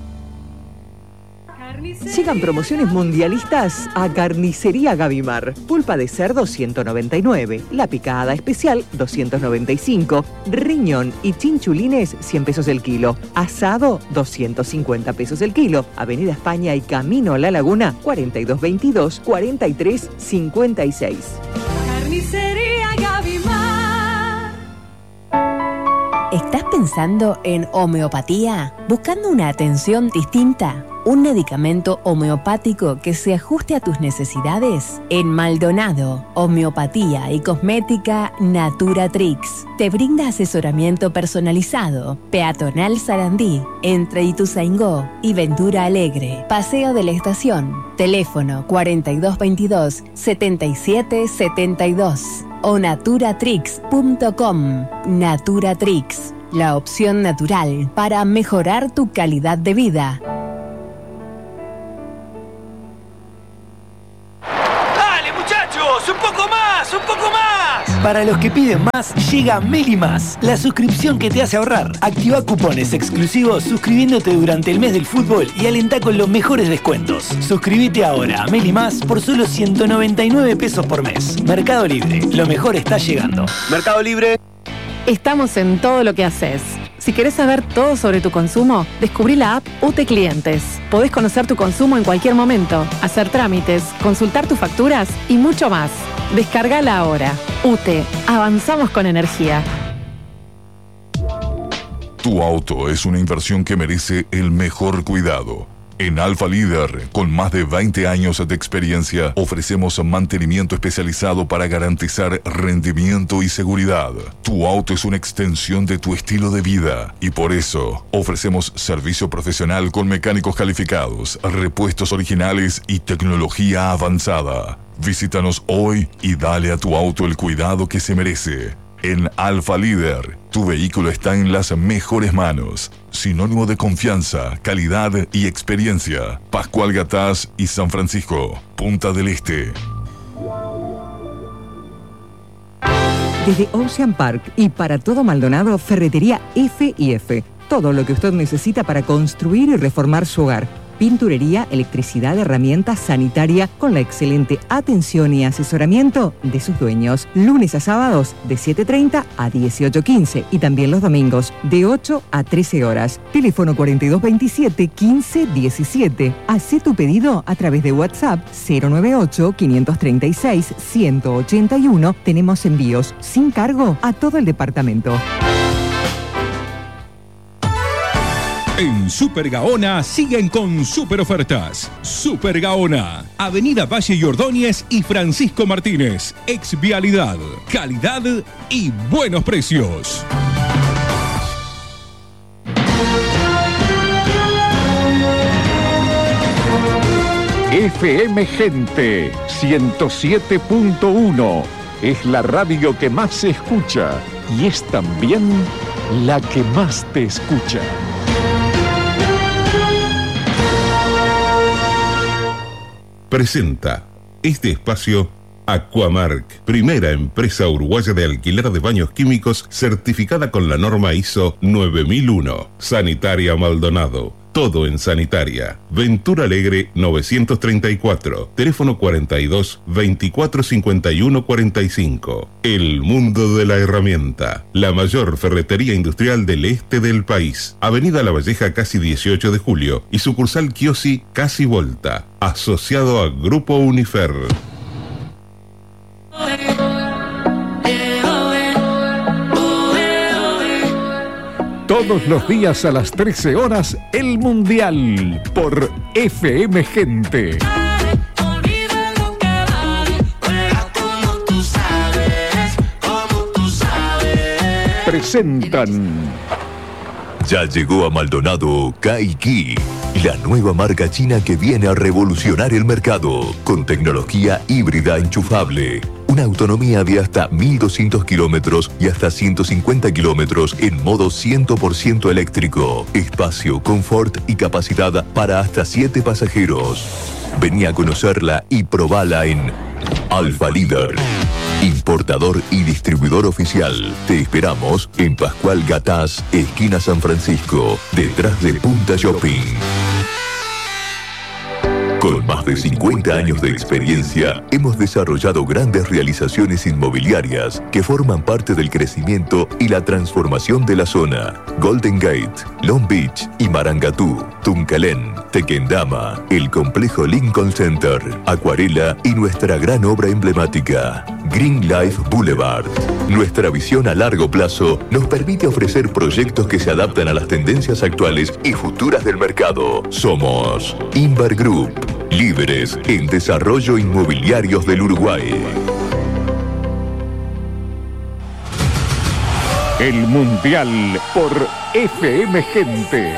Llegan promociones mundialistas a Carnicería Gavimar. Pulpa de cerdo ciento noventa y nueve, la picada especial doscientos noventa y cinco, riñón y chinchulines cien pesos el kilo, asado doscientos cincuenta pesos el kilo. Avenida España y Camino a la Laguna, cuarenta y dos veintidós, cuarenta y tres cincuenta y seis. Carnicería Gavimar. ¿Estás pensando en homeopatía? ¿Buscando una atención distinta? ¿Un medicamento homeopático que se ajuste a tus necesidades? En Maldonado, Homeopatía y Cosmética Naturatrix te brinda asesoramiento personalizado. Peatonal Sarandí, entre Ituzaingó y Ventura Alegre. Paseo de la Estación. Teléfono cuarenta y dos veintidós, setenta y siete setenta y dos o naturatrix punto com. Naturatrix, la opción natural para mejorar tu calidad de vida. ¡Un poco más! ¡Un poco más! Para los que piden más, llega Meli Más, la suscripción que te hace ahorrar. Activa cupones exclusivos suscribiéndote durante el mes del fútbol y alentá con los mejores descuentos. Suscríbete ahora a Meli Más por solo ciento noventa y nueve pesos por mes. Mercado Libre, lo mejor está llegando. Mercado Libre. Estamos en todo lo que haces. Si querés saber todo sobre tu consumo, descubrí la app U T E Clientes. Podés conocer tu consumo en cualquier momento, hacer trámites, consultar tus facturas y mucho más. Descargala ahora. U T E. Avanzamos con energía. Tu auto es una inversión que merece el mejor cuidado. En Alfa Líder, con más de veinte años de experiencia, ofrecemos mantenimiento especializado para garantizar rendimiento y seguridad. Tu auto es una extensión de tu estilo de vida y por eso ofrecemos servicio profesional con mecánicos calificados, repuestos originales y tecnología avanzada. Visítanos hoy y dale a tu auto el cuidado que se merece. En Alfa Líder, tu vehículo está en las mejores manos. Sinónimo de confianza, calidad y experiencia. Pascual Gatás y San Francisco, Punta del Este. Desde Ocean Park y para todo Maldonado, Ferretería F y F. Todo lo que usted necesita para construir y reformar su hogar. Pinturería, electricidad, herramientas, sanitaria, con la excelente atención y asesoramiento de sus dueños. Lunes a sábados de siete treinta a dieciocho quince y también los domingos de ocho a trece horas. Teléfono cuarenta y dos veintisiete, quince diecisiete. Hacé tu pedido a través de WhatsApp cero noventa y ocho, quinientos treinta y seis, ciento ochenta y uno. Tenemos envíos sin cargo a todo el departamento. En Super Gaona siguen con super ofertas. Super Gaona, Avenida Valle y Ordóñez y Francisco Martínez. Ex Vialidad, calidad y buenos precios. F M Gente ciento siete punto uno es la radio que más se escucha y es también la que más te escucha. Presenta este espacio Aquamark, primera empresa uruguaya de alquiler de baños químicos certificada con la norma I S O nueve mil uno. Sanitaria Maldonado, todo en sanitaria. Ventura Alegre novecientos treinta y cuatro, teléfono cuarenta y dos, veinticuatro cincuenta y uno cuarenta y cinco. El mundo de la herramienta, la mayor ferretería industrial del este del país. Avenida La Valleja casi dieciocho de julio y sucursal Kiosi casi Volta, asociado a Grupo Unifer. Todos los días a las trece horas, el Mundial por F M Gente. Presentan. Ya llegó a Maldonado Kaiki, la nueva marca china que viene a revolucionar el mercado con tecnología híbrida enchufable. Una autonomía de hasta mil doscientos kilómetros y hasta ciento cincuenta kilómetros en modo cien por ciento eléctrico. Espacio, confort y capacidad para hasta siete pasajeros. Vení a conocerla y probala en Alfa Líder, importador y distribuidor oficial. Te esperamos en Pascual Gatás, esquina San Francisco, detrás de Punta Shopping. Con más de cincuenta años de experiencia, hemos desarrollado grandes realizaciones inmobiliarias que forman parte del crecimiento y la transformación de la zona. Golden Gate, Long Beach y Marangatú, Tuncalén, Tequendama, el complejo Lincoln Center, Acuarela y nuestra gran obra emblemática. Green Life Boulevard. Nuestra visión a largo plazo nos permite ofrecer proyectos que se adaptan a las tendencias actuales y futuras del mercado. Somos Invar Group, líderes en desarrollo inmobiliarios del Uruguay. El Mundial por F M Gente.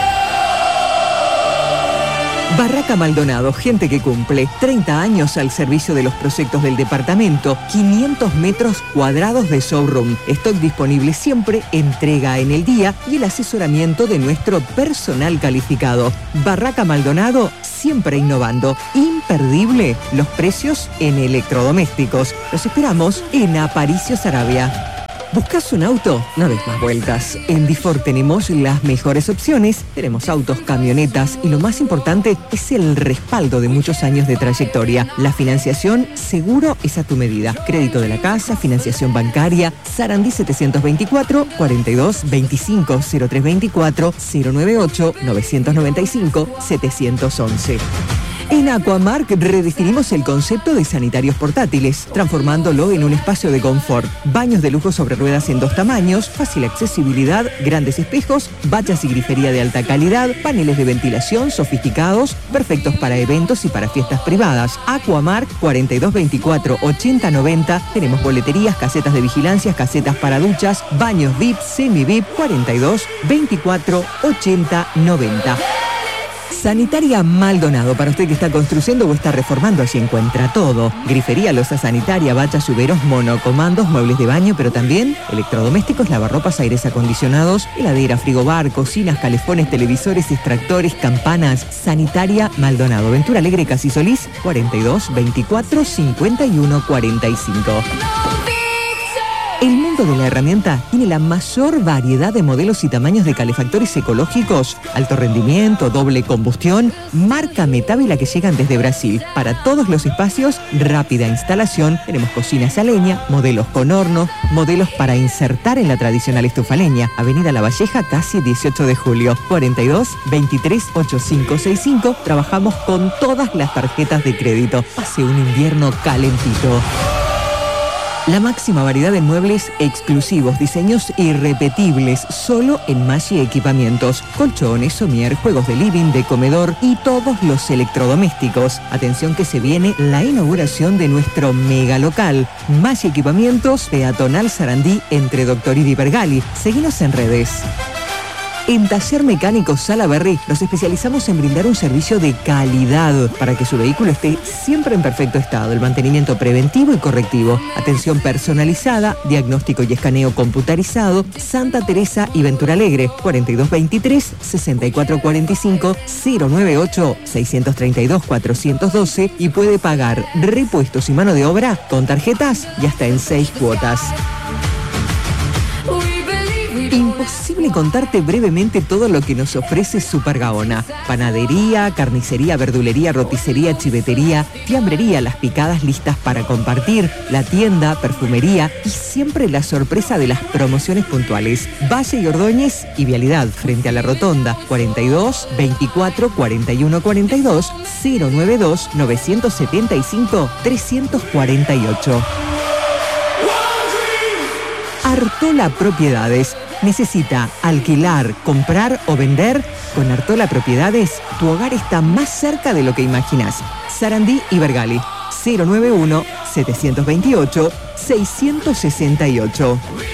Barraca Maldonado, gente que cumple. treinta años al servicio de los proyectos del departamento. quinientos metros cuadrados de showroom. Stock disponible siempre, entrega en el día y el asesoramiento de nuestro personal calificado. Barraca Maldonado, siempre innovando. Imperdible los precios en electrodomésticos. Los esperamos en Aparicio Saravia. ¿Buscas un auto? No des más vueltas. En Difor tenemos las mejores opciones. Tenemos autos, camionetas y lo más importante es el respaldo de muchos años de trayectoria. La financiación seguro es a tu medida. Crédito de la casa, financiación bancaria. Sarandí setecientos veinticuatro, cuarenta y dos, veinticinco, cero tres veinticuatro, cero noventa y ocho, novecientos noventa y cinco, setecientos once. En Aquamark redefinimos el concepto de sanitarios portátiles, transformándolo en un espacio de confort. Baños de lujo sobre ruedas en dos tamaños, fácil accesibilidad, grandes espejos, bañas y grifería de alta calidad, paneles de ventilación sofisticados, perfectos para eventos y para fiestas privadas. Aquamark cuarenta y dos veinticuatro, ochenta noventa. Tenemos boleterías, casetas de vigilancia, casetas para duchas, baños V I P, semi-V I P, cuarenta y dos veinticuatro, ochenta noventa. Sanitaria Maldonado, para usted que está construyendo o está reformando, allí encuentra todo. Grifería, loza sanitaria, bachas, lluveros, monocomandos, muebles de baño, pero también electrodomésticos, lavarropas, aires acondicionados, heladera, frigobar, cocinas, calefones, televisores, extractores, campanas. Sanitaria Maldonado, Ventura Alegre, Casi Solís, cuarenta y dos veinticuatro, cincuenta y uno cuarenta y cinco. El mundo de la herramienta tiene la mayor variedad de modelos y tamaños de calefactores ecológicos, alto rendimiento, doble combustión, marca Metávila que llegan desde Brasil. Para todos los espacios, rápida instalación, tenemos cocinas a leña, modelos con horno, modelos para insertar en la tradicional estufa a leña. Avenida La Valleja, casi dieciocho de julio, cuarenta y dos veintitrés ochenta y cinco sesenta y cinco. Trabajamos con todas las tarjetas de crédito. Pase un invierno calentito. La máxima variedad de muebles exclusivos, diseños irrepetibles, solo en Maggi Equipamientos. Colchones, somier, juegos de living, de comedor y todos los electrodomésticos. Atención que se viene la inauguración de nuestro mega local. Maggi Equipamientos, peatonal Sarandí, entre Doctorini y Bergali. Seguinos en redes. En Taller Mecánico Salaberry nos especializamos en brindar un servicio de calidad para que su vehículo esté siempre en perfecto estado. El mantenimiento preventivo y correctivo. Atención personalizada, diagnóstico y escaneo computarizado. Santa Teresa y Ventura Alegre, cuarenta y dos veintitrés, sesenta y cuatro cuarenta y cinco, cero noventa y ocho, seiscientos treinta y dos, cuatrocientos doce y puede pagar repuestos y mano de obra con tarjetas y hasta en seis cuotas. Imposible contarte brevemente todo lo que nos ofrece Super Gaona. Panadería, carnicería, verdulería, roticería, chivetería, fiambrería, las picadas listas para compartir, la tienda, perfumería y siempre la sorpresa de las promociones puntuales. Valle y Ordóñez y Vialidad frente a la Rotonda, cuarenta y dos veinticuatro cuarenta y uno cuarenta y dos, cero noventa y dos novecientos setenta y cinco trescientos cuarenta y ocho. Artola Propiedades. ¿Necesita alquilar, comprar o vender? Con Artola Propiedades, tu hogar está más cerca de lo que imaginas. Sarandí y Bergali, cero noventa y uno, setecientos veintiocho, seiscientos sesenta y ocho.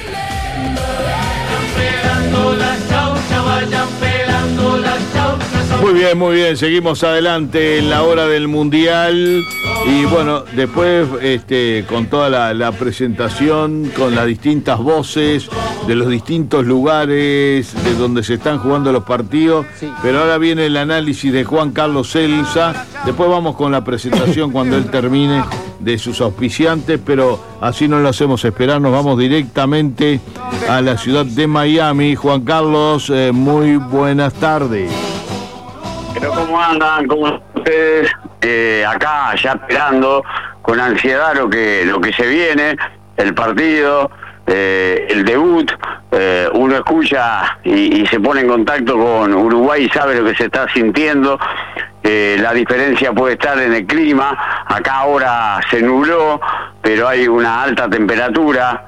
Muy bien, muy bien, seguimos adelante en la hora del Mundial y bueno, después este, con toda la, la presentación, con las distintas voces de los distintos lugares de donde se están jugando los partidos, sí. Pero ahora viene el análisis de Juan Carlos Celsa, después vamos con la presentación cuando él termine de sus auspiciantes, pero así no lo hacemos esperar, nos vamos directamente a la ciudad de Miami. Juan Carlos, eh, muy buenas tardes. Pero ¿cómo andan? ¿Cómo están ustedes? Eh, acá ya esperando con ansiedad lo que lo que se viene, el partido, eh, el debut. Eh, uno escucha y, y se pone en contacto con Uruguay y sabe lo que se está sintiendo. Eh, la diferencia puede estar en el clima. Acá ahora se nubló, pero hay una alta temperatura.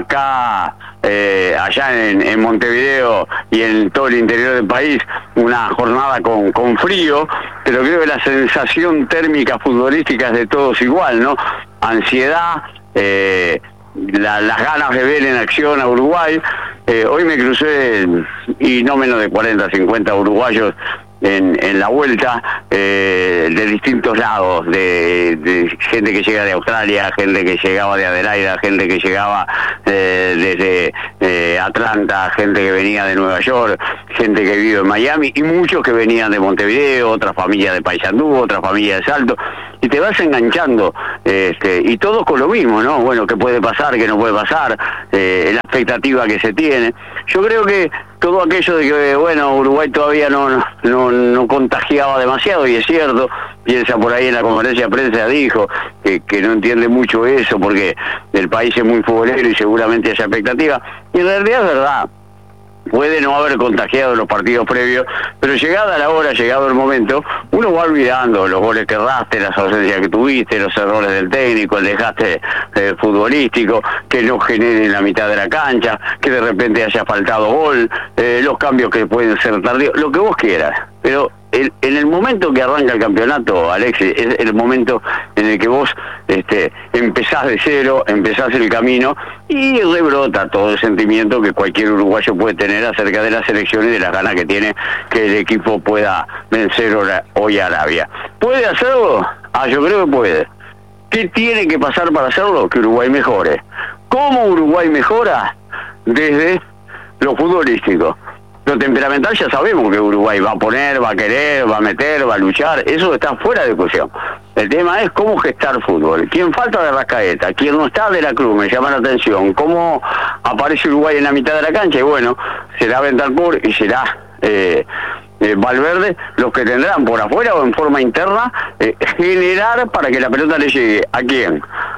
Acá, eh, allá en, en Montevideo y en todo el interior del país, una jornada con, con frío, pero creo que la sensación térmica futbolística es de todos igual, ¿no? Ansiedad, eh, la, las ganas de ver en acción a Uruguay. Eh, hoy me crucé, y no menos de cuarenta, cincuenta uruguayos en, en la vuelta, eh, de distintos lados, de, de gente que llega de Australia, gente que llegaba de Adelaida, gente que llegaba eh, desde eh, Atlanta, gente que venía de Nueva York, gente que vive en Miami, y muchos que venían de Montevideo, otras familias de Paysandú, otras familias de Salto, y te vas enganchando, este, y todos con lo mismo, ¿no? Bueno, ¿qué puede pasar, qué no puede pasar? Eh, la expectativa que se tiene. Yo creo que todo aquello de que, bueno, Uruguay todavía no, no, no contagiaba demasiado, y es cierto, piensa por ahí en la conferencia de prensa, dijo que, que no entiende mucho eso porque el país es muy futbolero y seguramente haya expectativa, y en realidad es verdad. Puede no haber contagiado los partidos previos, pero llegada la hora, llegado el momento, uno va olvidando los goles que erraste, las ausencias que tuviste, los errores del técnico, el desgaste eh, futbolístico, que no genere en la mitad de la cancha, que de repente haya faltado gol, eh, los cambios que pueden ser tardíos, lo que vos quieras. Pero el, en el momento que arranca el campeonato, Alexis, es el momento en el que vos este, empezás de cero, empezás el camino y rebrota todo el sentimiento que cualquier uruguayo puede tener acerca de la selección y de las ganas que tiene que el equipo pueda vencer hoy a Arabia. ¿Puede hacerlo? Ah, yo creo que puede. ¿Qué tiene que pasar para hacerlo? Que Uruguay mejore. ¿Cómo Uruguay mejora? Desde lo futbolístico. Lo temperamental ya sabemos que Uruguay va a poner, va a querer, va a meter, va a luchar, eso está fuera de discusión. El tema es cómo gestar fútbol. ¿Quién falta de Arrascaeta? ¿Quién no está de la Cruz? Me llama la atención. ¿Cómo aparece Uruguay en la mitad de la cancha? Y bueno, será Bentancur y será eh, eh, Valverde los que tendrán por afuera o en forma interna eh, generar para que la pelota le llegue. ¿A quién?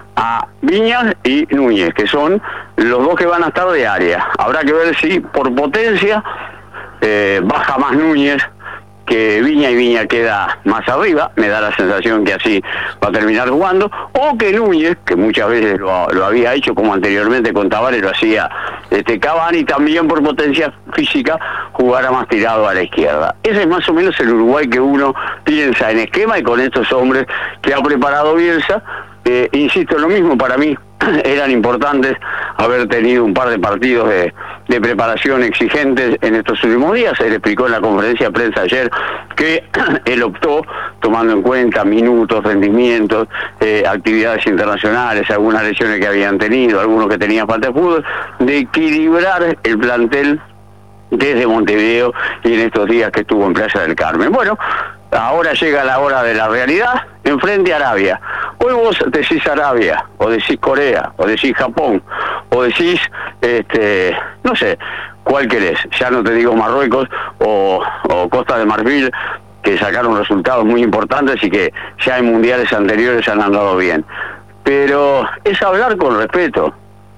A Viñas y Núñez, que son los dos que van a estar de área. Habrá que ver si por potencia eh, baja más Núñez que Viña, y Viña queda más arriba, me da la sensación que así va a terminar jugando, o que Núñez, que muchas veces lo, lo había hecho, como anteriormente con Tavares lo hacía este Cavani, también por potencia física jugara más tirado a la izquierda. Ese es más o menos el Uruguay que uno piensa en esquema, y con estos hombres que ha preparado Bielsa. Eh, insisto, lo mismo para mí, eran importantes haber tenido un par de partidos de, de preparación exigentes en estos últimos días. Él explicó en la conferencia de prensa ayer que él optó, tomando en cuenta minutos, rendimientos, eh, actividades internacionales, algunas lesiones que habían tenido, algunos que tenían falta de fútbol, de equilibrar el plantel desde Montevideo y en estos días que estuvo en Playa del Carmen. Bueno, ahora llega la hora de la realidad, enfrente a Arabia. Hoy vos decís Arabia, o decís Corea, o decís Japón, o decís, este, no sé, ¿cuál querés? Ya no te digo Marruecos o, o Costa de Marfil, que sacaron resultados muy importantes y que ya en mundiales anteriores han andado bien. Pero es hablar con respeto.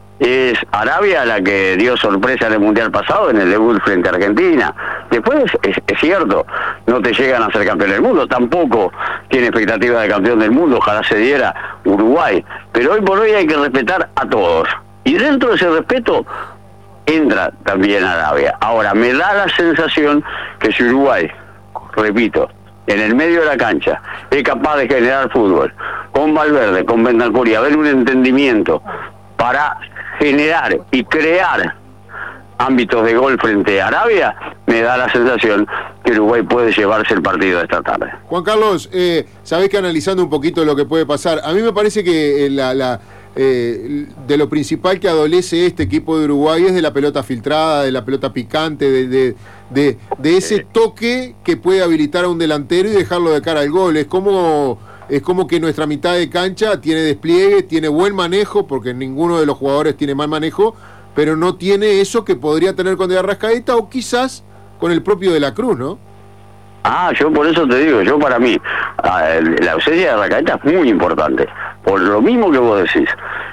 Es Arabia la que dio sorpresa en el Mundial pasado, en el debut frente a Argentina. Después, es, es cierto, no te llegan a ser campeón del mundo, tampoco tiene expectativa de campeón del mundo, ojalá se diera Uruguay. Pero hoy por hoy hay que respetar a todos. Y dentro de ese respeto entra también Arabia. Ahora, me da la sensación que si Uruguay, repito, en el medio de la cancha, es capaz de generar fútbol, con Valverde, con Bentancur, y haber un entendimiento para generar y crear ámbitos de gol frente a Arabia, me da la sensación que Uruguay puede llevarse el partido de esta tarde. Juan Carlos, eh, sabés que analizando un poquito lo que puede pasar, a mí me parece que eh, la, la, eh, de lo principal que adolece este equipo de Uruguay es de la pelota filtrada, de la pelota picante, de, de, de, de ese toque que puede habilitar a un delantero y dejarlo de cara al gol. Es como... Es como que nuestra mitad de cancha tiene despliegue, tiene buen manejo, porque ninguno de los jugadores tiene mal manejo, pero no tiene eso que podría tener con De Arrascaeta o quizás con el propio De la Cruz, ¿no? Ah, yo por eso te digo, yo para mí, la ausencia de Arrascaeta es muy importante, por lo mismo que vos decís.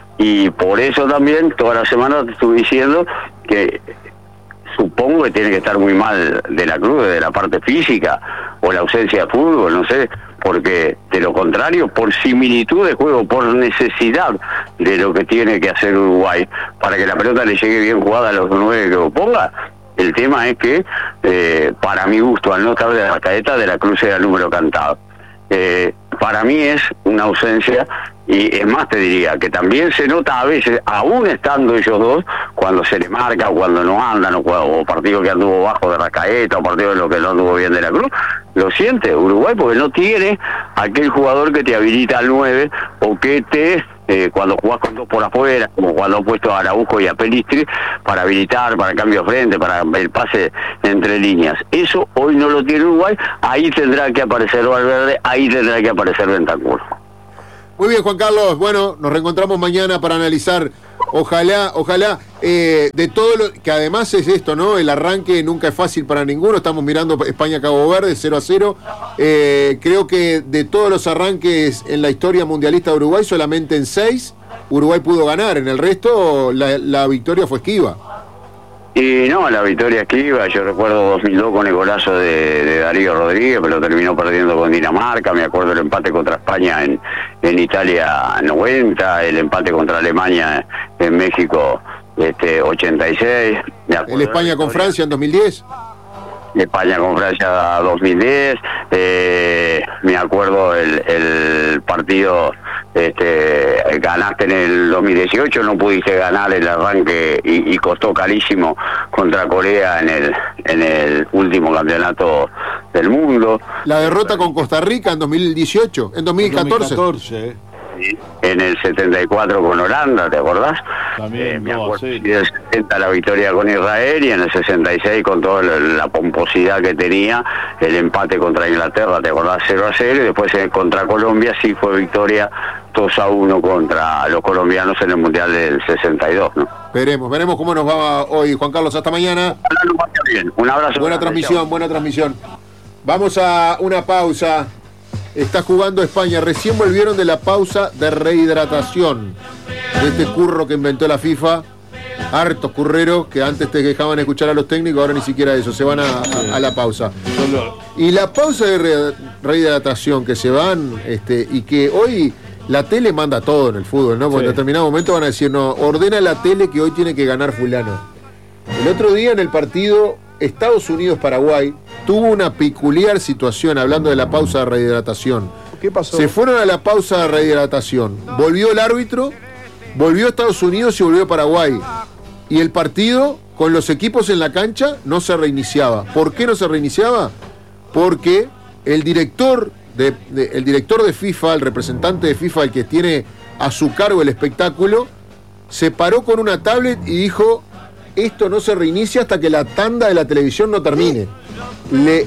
Y por eso también toda la semana te estuve diciendo que supongo que tiene que estar muy mal De la Cruz, de la parte física, o la ausencia de fútbol, no sé, porque de lo contrario, por similitud de juego, por necesidad de lo que tiene que hacer Uruguay, para que la pelota le llegue bien jugada a los nueve que ponga, el tema es que, eh, para mi gusto, al no estar de la caeta, De la Cruz era el número cantado. Eh, para mí es una ausencia, y es más, te diría que también se nota a veces, aún estando ellos dos, cuando se le marca, o cuando no andan, o, o partido que anduvo bajo de Rascaeta, o partido de lo que no anduvo bien De la Cruz, lo siente Uruguay porque no tiene aquel jugador que te habilita al nueve, o que te, eh, cuando jugás con dos por afuera, como cuando han puesto a Araujo y a Pelistri, para habilitar, para el cambio de frente, para el pase entre líneas. Eso hoy no lo tiene Uruguay, ahí tendrá que aparecer Valverde, ahí tendrá que aparecer Bentancur. Muy bien, Juan Carlos. Bueno, nos reencontramos mañana para analizar, ojalá, ojalá, eh, de todo lo que además es esto, ¿no? El arranque nunca es fácil para ninguno. Estamos mirando España-Cabo Verde, cero a cero. Eh, creo que de todos los arranques en la historia mundialista de Uruguay, solamente en seis Uruguay pudo ganar. En el resto, la, la victoria fue esquiva. Y no, la victoria esquiva, yo recuerdo dos mil dos con el golazo de, de Darío Rodríguez, pero terminó perdiendo con Dinamarca. Me acuerdo el empate contra España en, en Italia noventa, el empate contra Alemania en México este, ochenta y seis. El España con Francia en dos mil diez. España con Francia dos mil diez, eh, me acuerdo el, el partido, este, ganaste en el dos mil dieciocho, no pudiste ganar el arranque y, y costó carísimo contra Corea en el en el último campeonato del mundo. La derrota con Costa Rica en dos mil dieciocho, en dos mil catorce. dos mil catorce. En el setenta y cuatro con Holanda, ¿te acordás? También, eh, me no, acuerdo. sí. En el setenta la victoria con Israel, y en el sesenta y seis con toda la, la pomposidad que tenía, el empate contra Inglaterra, ¿te acordás? cero a cero, y después eh, contra Colombia sí fue victoria dos a uno contra los colombianos en el Mundial del sesenta y dos, ¿no? Veremos, veremos cómo nos va hoy, Juan Carlos. Hasta mañana. Bien. Un abrazo. Buena transmisión, chao. Buena transmisión. Vamos a una pausa. Está jugando España. Recién volvieron de la pausa de rehidratación de este curro que inventó la FIFA. Hartos curreros que antes te dejaban escuchar a los técnicos, ahora ni siquiera eso, se van a, a, a la pausa. Y la pausa de re, rehidratación que se van, este, y que hoy la tele manda todo en el fútbol, ¿no? Porque sí. En determinado momento van a decir, no, ordena la tele que hoy tiene que ganar fulano. El otro día en el partido Estados Unidos-Paraguay tuvo una peculiar situación, hablando de la pausa de rehidratación. ¿Qué pasó? Se fueron a la pausa de rehidratación. Volvió el árbitro, volvió Estados Unidos y volvió Paraguay. Y el partido, con los equipos en la cancha, no se reiniciaba. ¿Por qué no se reiniciaba? Porque el director de, de, el director de FIFA, el representante de FIFA, el que tiene a su cargo el espectáculo, se paró con una tablet y dijo: esto no se reinicia hasta que la tanda de la televisión no termine. Le,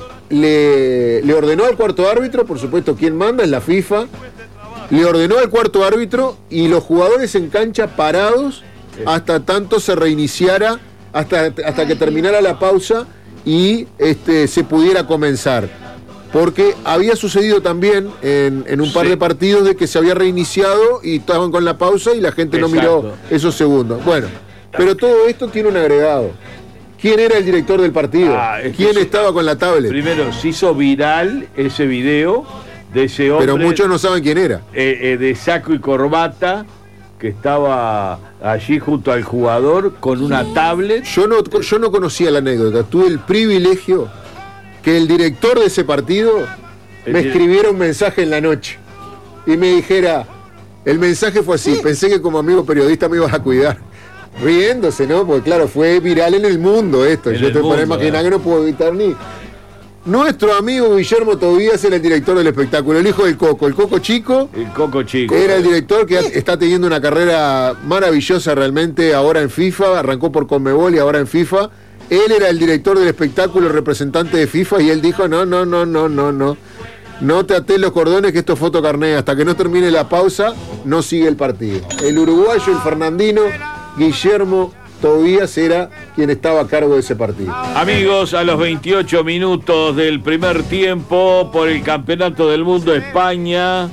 le, le ordenó al cuarto árbitro, por supuesto, quien manda es la FIFA, le ordenó al cuarto árbitro y los jugadores en cancha parados hasta tanto se reiniciara, hasta, hasta que terminara la pausa y este, se pudiera comenzar. Porque había sucedido también en, en un par sí. de partidos de que se había reiniciado y estaban con la pausa y la gente Exacto. no miró esos segundos. Bueno, pero todo esto tiene un agregado. ¿Quién era el director del partido? Ah, ¿Quién eso, estaba con la tablet? Primero, se hizo viral ese video de ese hombre. Pero muchos no saben quién era. Eh, eh, de saco y corbata, que estaba allí junto al jugador con una tablet. Yo no, yo no conocía la anécdota. Tuve el privilegio que el director de ese partido el me escribiera un mensaje en la noche y me dijera, el mensaje fue así, ¿sí? Pensé que como amigo periodista me ibas a cuidar. Riéndose, ¿no? Porque claro, fue viral en el mundo esto. En Yo te puedo imaginar eh. que no puedo evitar ni... Nuestro amigo Guillermo Tobías era el director del espectáculo, el hijo del Coco, el Coco Chico. El Coco Chico. Era el director que está teniendo una carrera maravillosa realmente ahora en FIFA, arrancó por Conmebol y ahora en FIFA. Él era el director del espectáculo, el representante de FIFA, y él dijo, no, no, no, no, no, no. No te ates los cordones que esto es fotocarné. Hasta que no termine la pausa, no sigue el partido. El uruguayo, el fernandino, Guillermo Tobías era quien estaba a cargo de ese partido. Amigos, a los veintiocho minutos del primer tiempo por el Campeonato del Mundo, España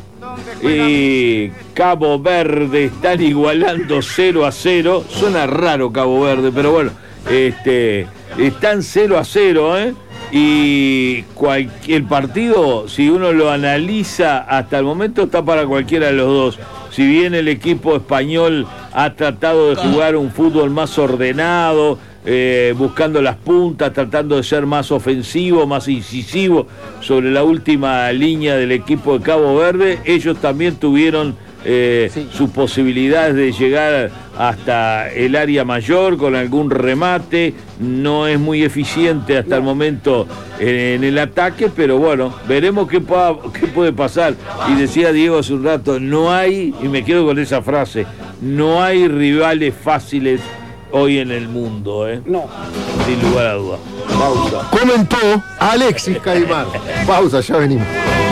y Cabo Verde están igualando cero a cero. Suena raro Cabo Verde, pero bueno, este, están cero a cero, ¿eh? y cualquier partido, si uno lo analiza, hasta el momento está para cualquiera de los dos. Si bien el equipo español ha tratado de jugar un fútbol más ordenado, eh, buscando las puntas, tratando de ser más ofensivo, más incisivo sobre la última línea del equipo de Cabo Verde, ellos también tuvieron eh, sí. sus posibilidades de llegar hasta el área mayor con algún remate. No es muy eficiente hasta el momento en, en el ataque, pero bueno, veremos qué, pa, qué puede pasar. Y decía Diego hace un rato, no hay, y me quedo con esa frase, no hay rivales fáciles hoy en el mundo, ¿eh? No. Sin lugar a duda. Pausa. Comentó Alexis Caimán. Pausa, ya venimos.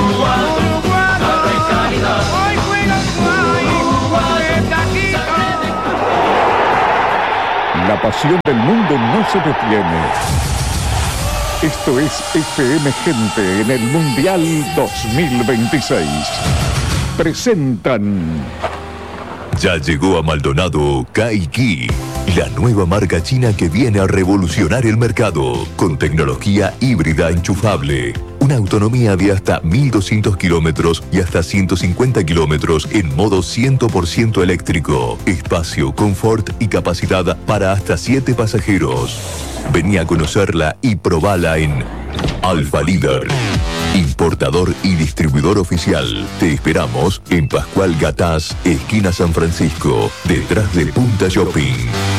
La pasión del mundo no se detiene. Esto es F M Gente en el Mundial dos mil veintiséis. Presentan. Ya llegó a Maldonado Kaiki, la nueva marca china que viene a revolucionar el mercado con tecnología híbrida enchufable. Una autonomía de hasta mil doscientos kilómetros y hasta ciento cincuenta kilómetros en modo cien por ciento eléctrico. Espacio, confort y capacidad para hasta siete pasajeros. Vení a conocerla y probala en Alfa Líder, importador y distribuidor oficial. Te esperamos en Pascual Gatás, esquina San Francisco, detrás de Punta Shopping.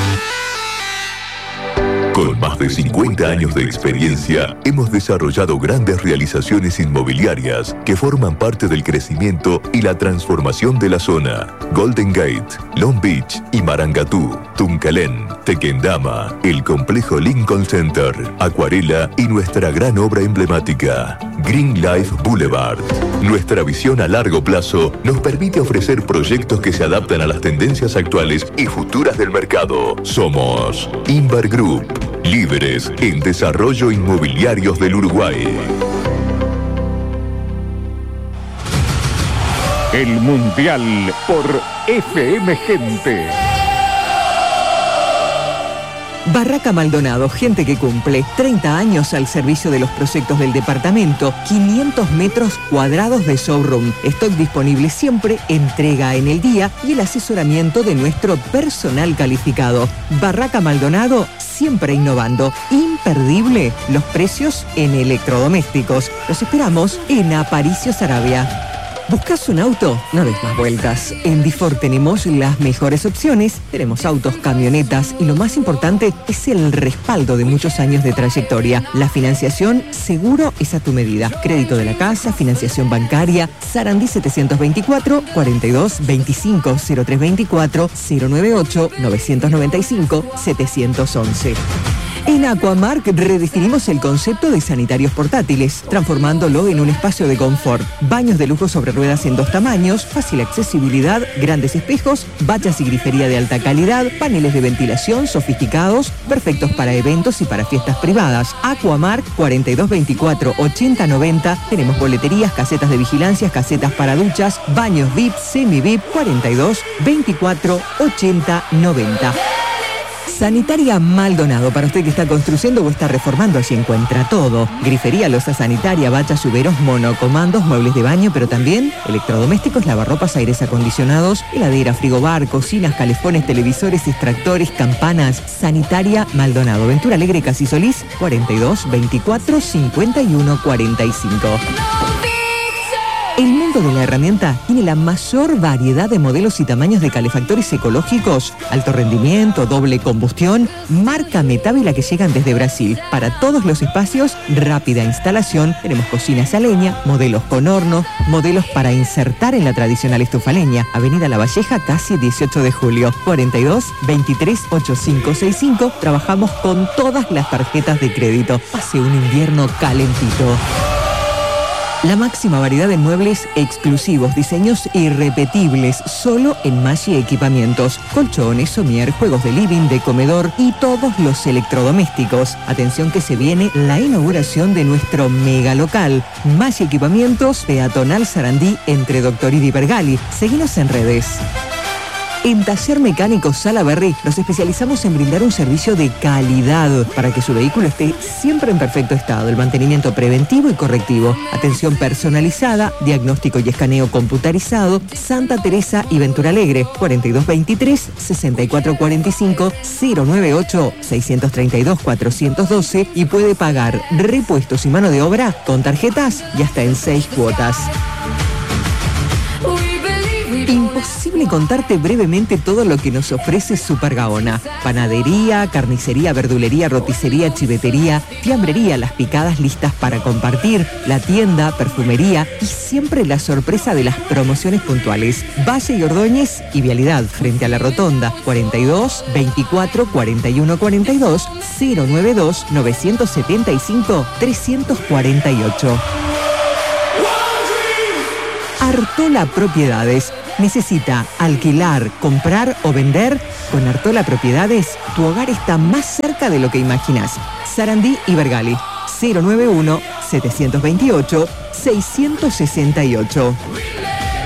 Con más de cincuenta años de experiencia, hemos desarrollado grandes realizaciones inmobiliarias que forman parte del crecimiento y la transformación de la zona. Golden Gate, Long Beach y Marangatú, Tuncalén, Tequendama, el complejo Lincoln Center, Acuarela y nuestra gran obra emblemática, Green Life Boulevard. Nuestra visión a largo plazo nos permite ofrecer proyectos que se adaptan a las tendencias actuales y futuras del mercado. Somos Inver Group, líderes en desarrollo inmobiliarios del Uruguay. El Mundial por F M Gente. Barraca Maldonado, gente que cumple. treinta años al servicio de los proyectos del departamento. quinientos metros cuadrados de showroom. Stock disponible siempre, entrega en el día y el asesoramiento de nuestro personal calificado. Barraca Maldonado, siempre innovando. Imperdible los precios en electrodomésticos. Los esperamos en Aparicio Sarabia. ¿Buscas un auto? No des más vueltas. En Difor tenemos las mejores opciones. Tenemos autos, camionetas y lo más importante es el respaldo de muchos años de trayectoria. La financiación seguro es a tu medida. Crédito de la casa, financiación bancaria. Sarandí setecientos veinticuatro, cuarenta y dos, veinticinco, cero tres veinticuatro, cero noventa y ocho, novecientos noventa y cinco, setecientos once. En Aquamark redefinimos el concepto de sanitarios portátiles, transformándolo en un espacio de confort. Baños de lujo sobre ruedas en dos tamaños, fácil accesibilidad, grandes espejos, bañas y grifería de alta calidad, paneles de ventilación sofisticados, perfectos para eventos y para fiestas privadas. Aquamark cuarenta y dos veinticuatro, ochenta noventa. Tenemos boleterías, casetas de vigilancia, casetas para duchas, baños V I P, semi-V I P, cuarenta y dos veinticuatro, ochenta noventa. Sanitaria Maldonado, para usted que está construyendo o está reformando, allí encuentra todo. Grifería, losa sanitaria, bachas, lluveros, monocomandos, muebles de baño, pero también electrodomésticos, lavarropas, aires acondicionados, heladera, frigobar, cocinas, calefones, televisores, extractores, campanas. Sanitaria Maldonado, Ventura Alegre, Casi Solís, cuarenta y dos veinticuatro, cincuenta y uno, cuarenta y cinco. El mundo de la herramienta tiene la mayor variedad de modelos y tamaños de calefactores ecológicos, alto rendimiento, doble combustión, marca Metávila que llegan desde Brasil. Para todos los espacios, rápida instalación. Tenemos cocinas a leña, modelos con horno, modelos para insertar en la tradicional estufa a leña. Avenida La Valleja, casi dieciocho de julio, cuarenta y dos veintitrés, ochenta y cinco sesenta y cinco. Trabajamos con todas las tarjetas de crédito. Pase un invierno calentito. La máxima variedad de muebles exclusivos, diseños irrepetibles, solo en Maggi Equipamientos. Colchones, somier, juegos de living, de comedor y todos los electrodomésticos. Atención que se viene la inauguración de nuestro mega local. Maggi Equipamientos, peatonal Sarandí, entre Doctor y Vergali. Seguinos en redes. En Taller Mecánico Salaberry nos especializamos en brindar un servicio de calidad para que su vehículo esté siempre en perfecto estado. El mantenimiento preventivo y correctivo, atención personalizada, diagnóstico y escaneo computarizado. Santa Teresa y Ventura Alegre, cuarenta y dos veintitrés, sesenta y cuatro cuarenta y cinco, cero noventa y ocho, seiscientos treinta y dos, cuatrocientos doce y puede pagar repuestos y mano de obra con tarjetas y hasta en seis cuotas. Imposible contarte brevemente todo lo que nos ofrece Super Gaona. Panadería, carnicería, verdulería, roticería, chivetería, fiambrería, las picadas listas para compartir, la tienda, perfumería y siempre la sorpresa de las promociones puntuales. Valle y Ordóñez y Vialidad frente a la Rotonda, cuarenta y dos, veinticuatro, cuarenta y uno, cuarenta y dos, cero noventa y dos, novecientos setenta y cinco, trescientos cuarenta y ocho. Artola Propiedades. ¿Necesita alquilar, comprar o vender? Con Artola Propiedades, tu hogar está más cerca de lo que imaginas. Sarandí y Bergali, cero noventa y uno, setecientos veintiocho, seiscientos sesenta y ocho.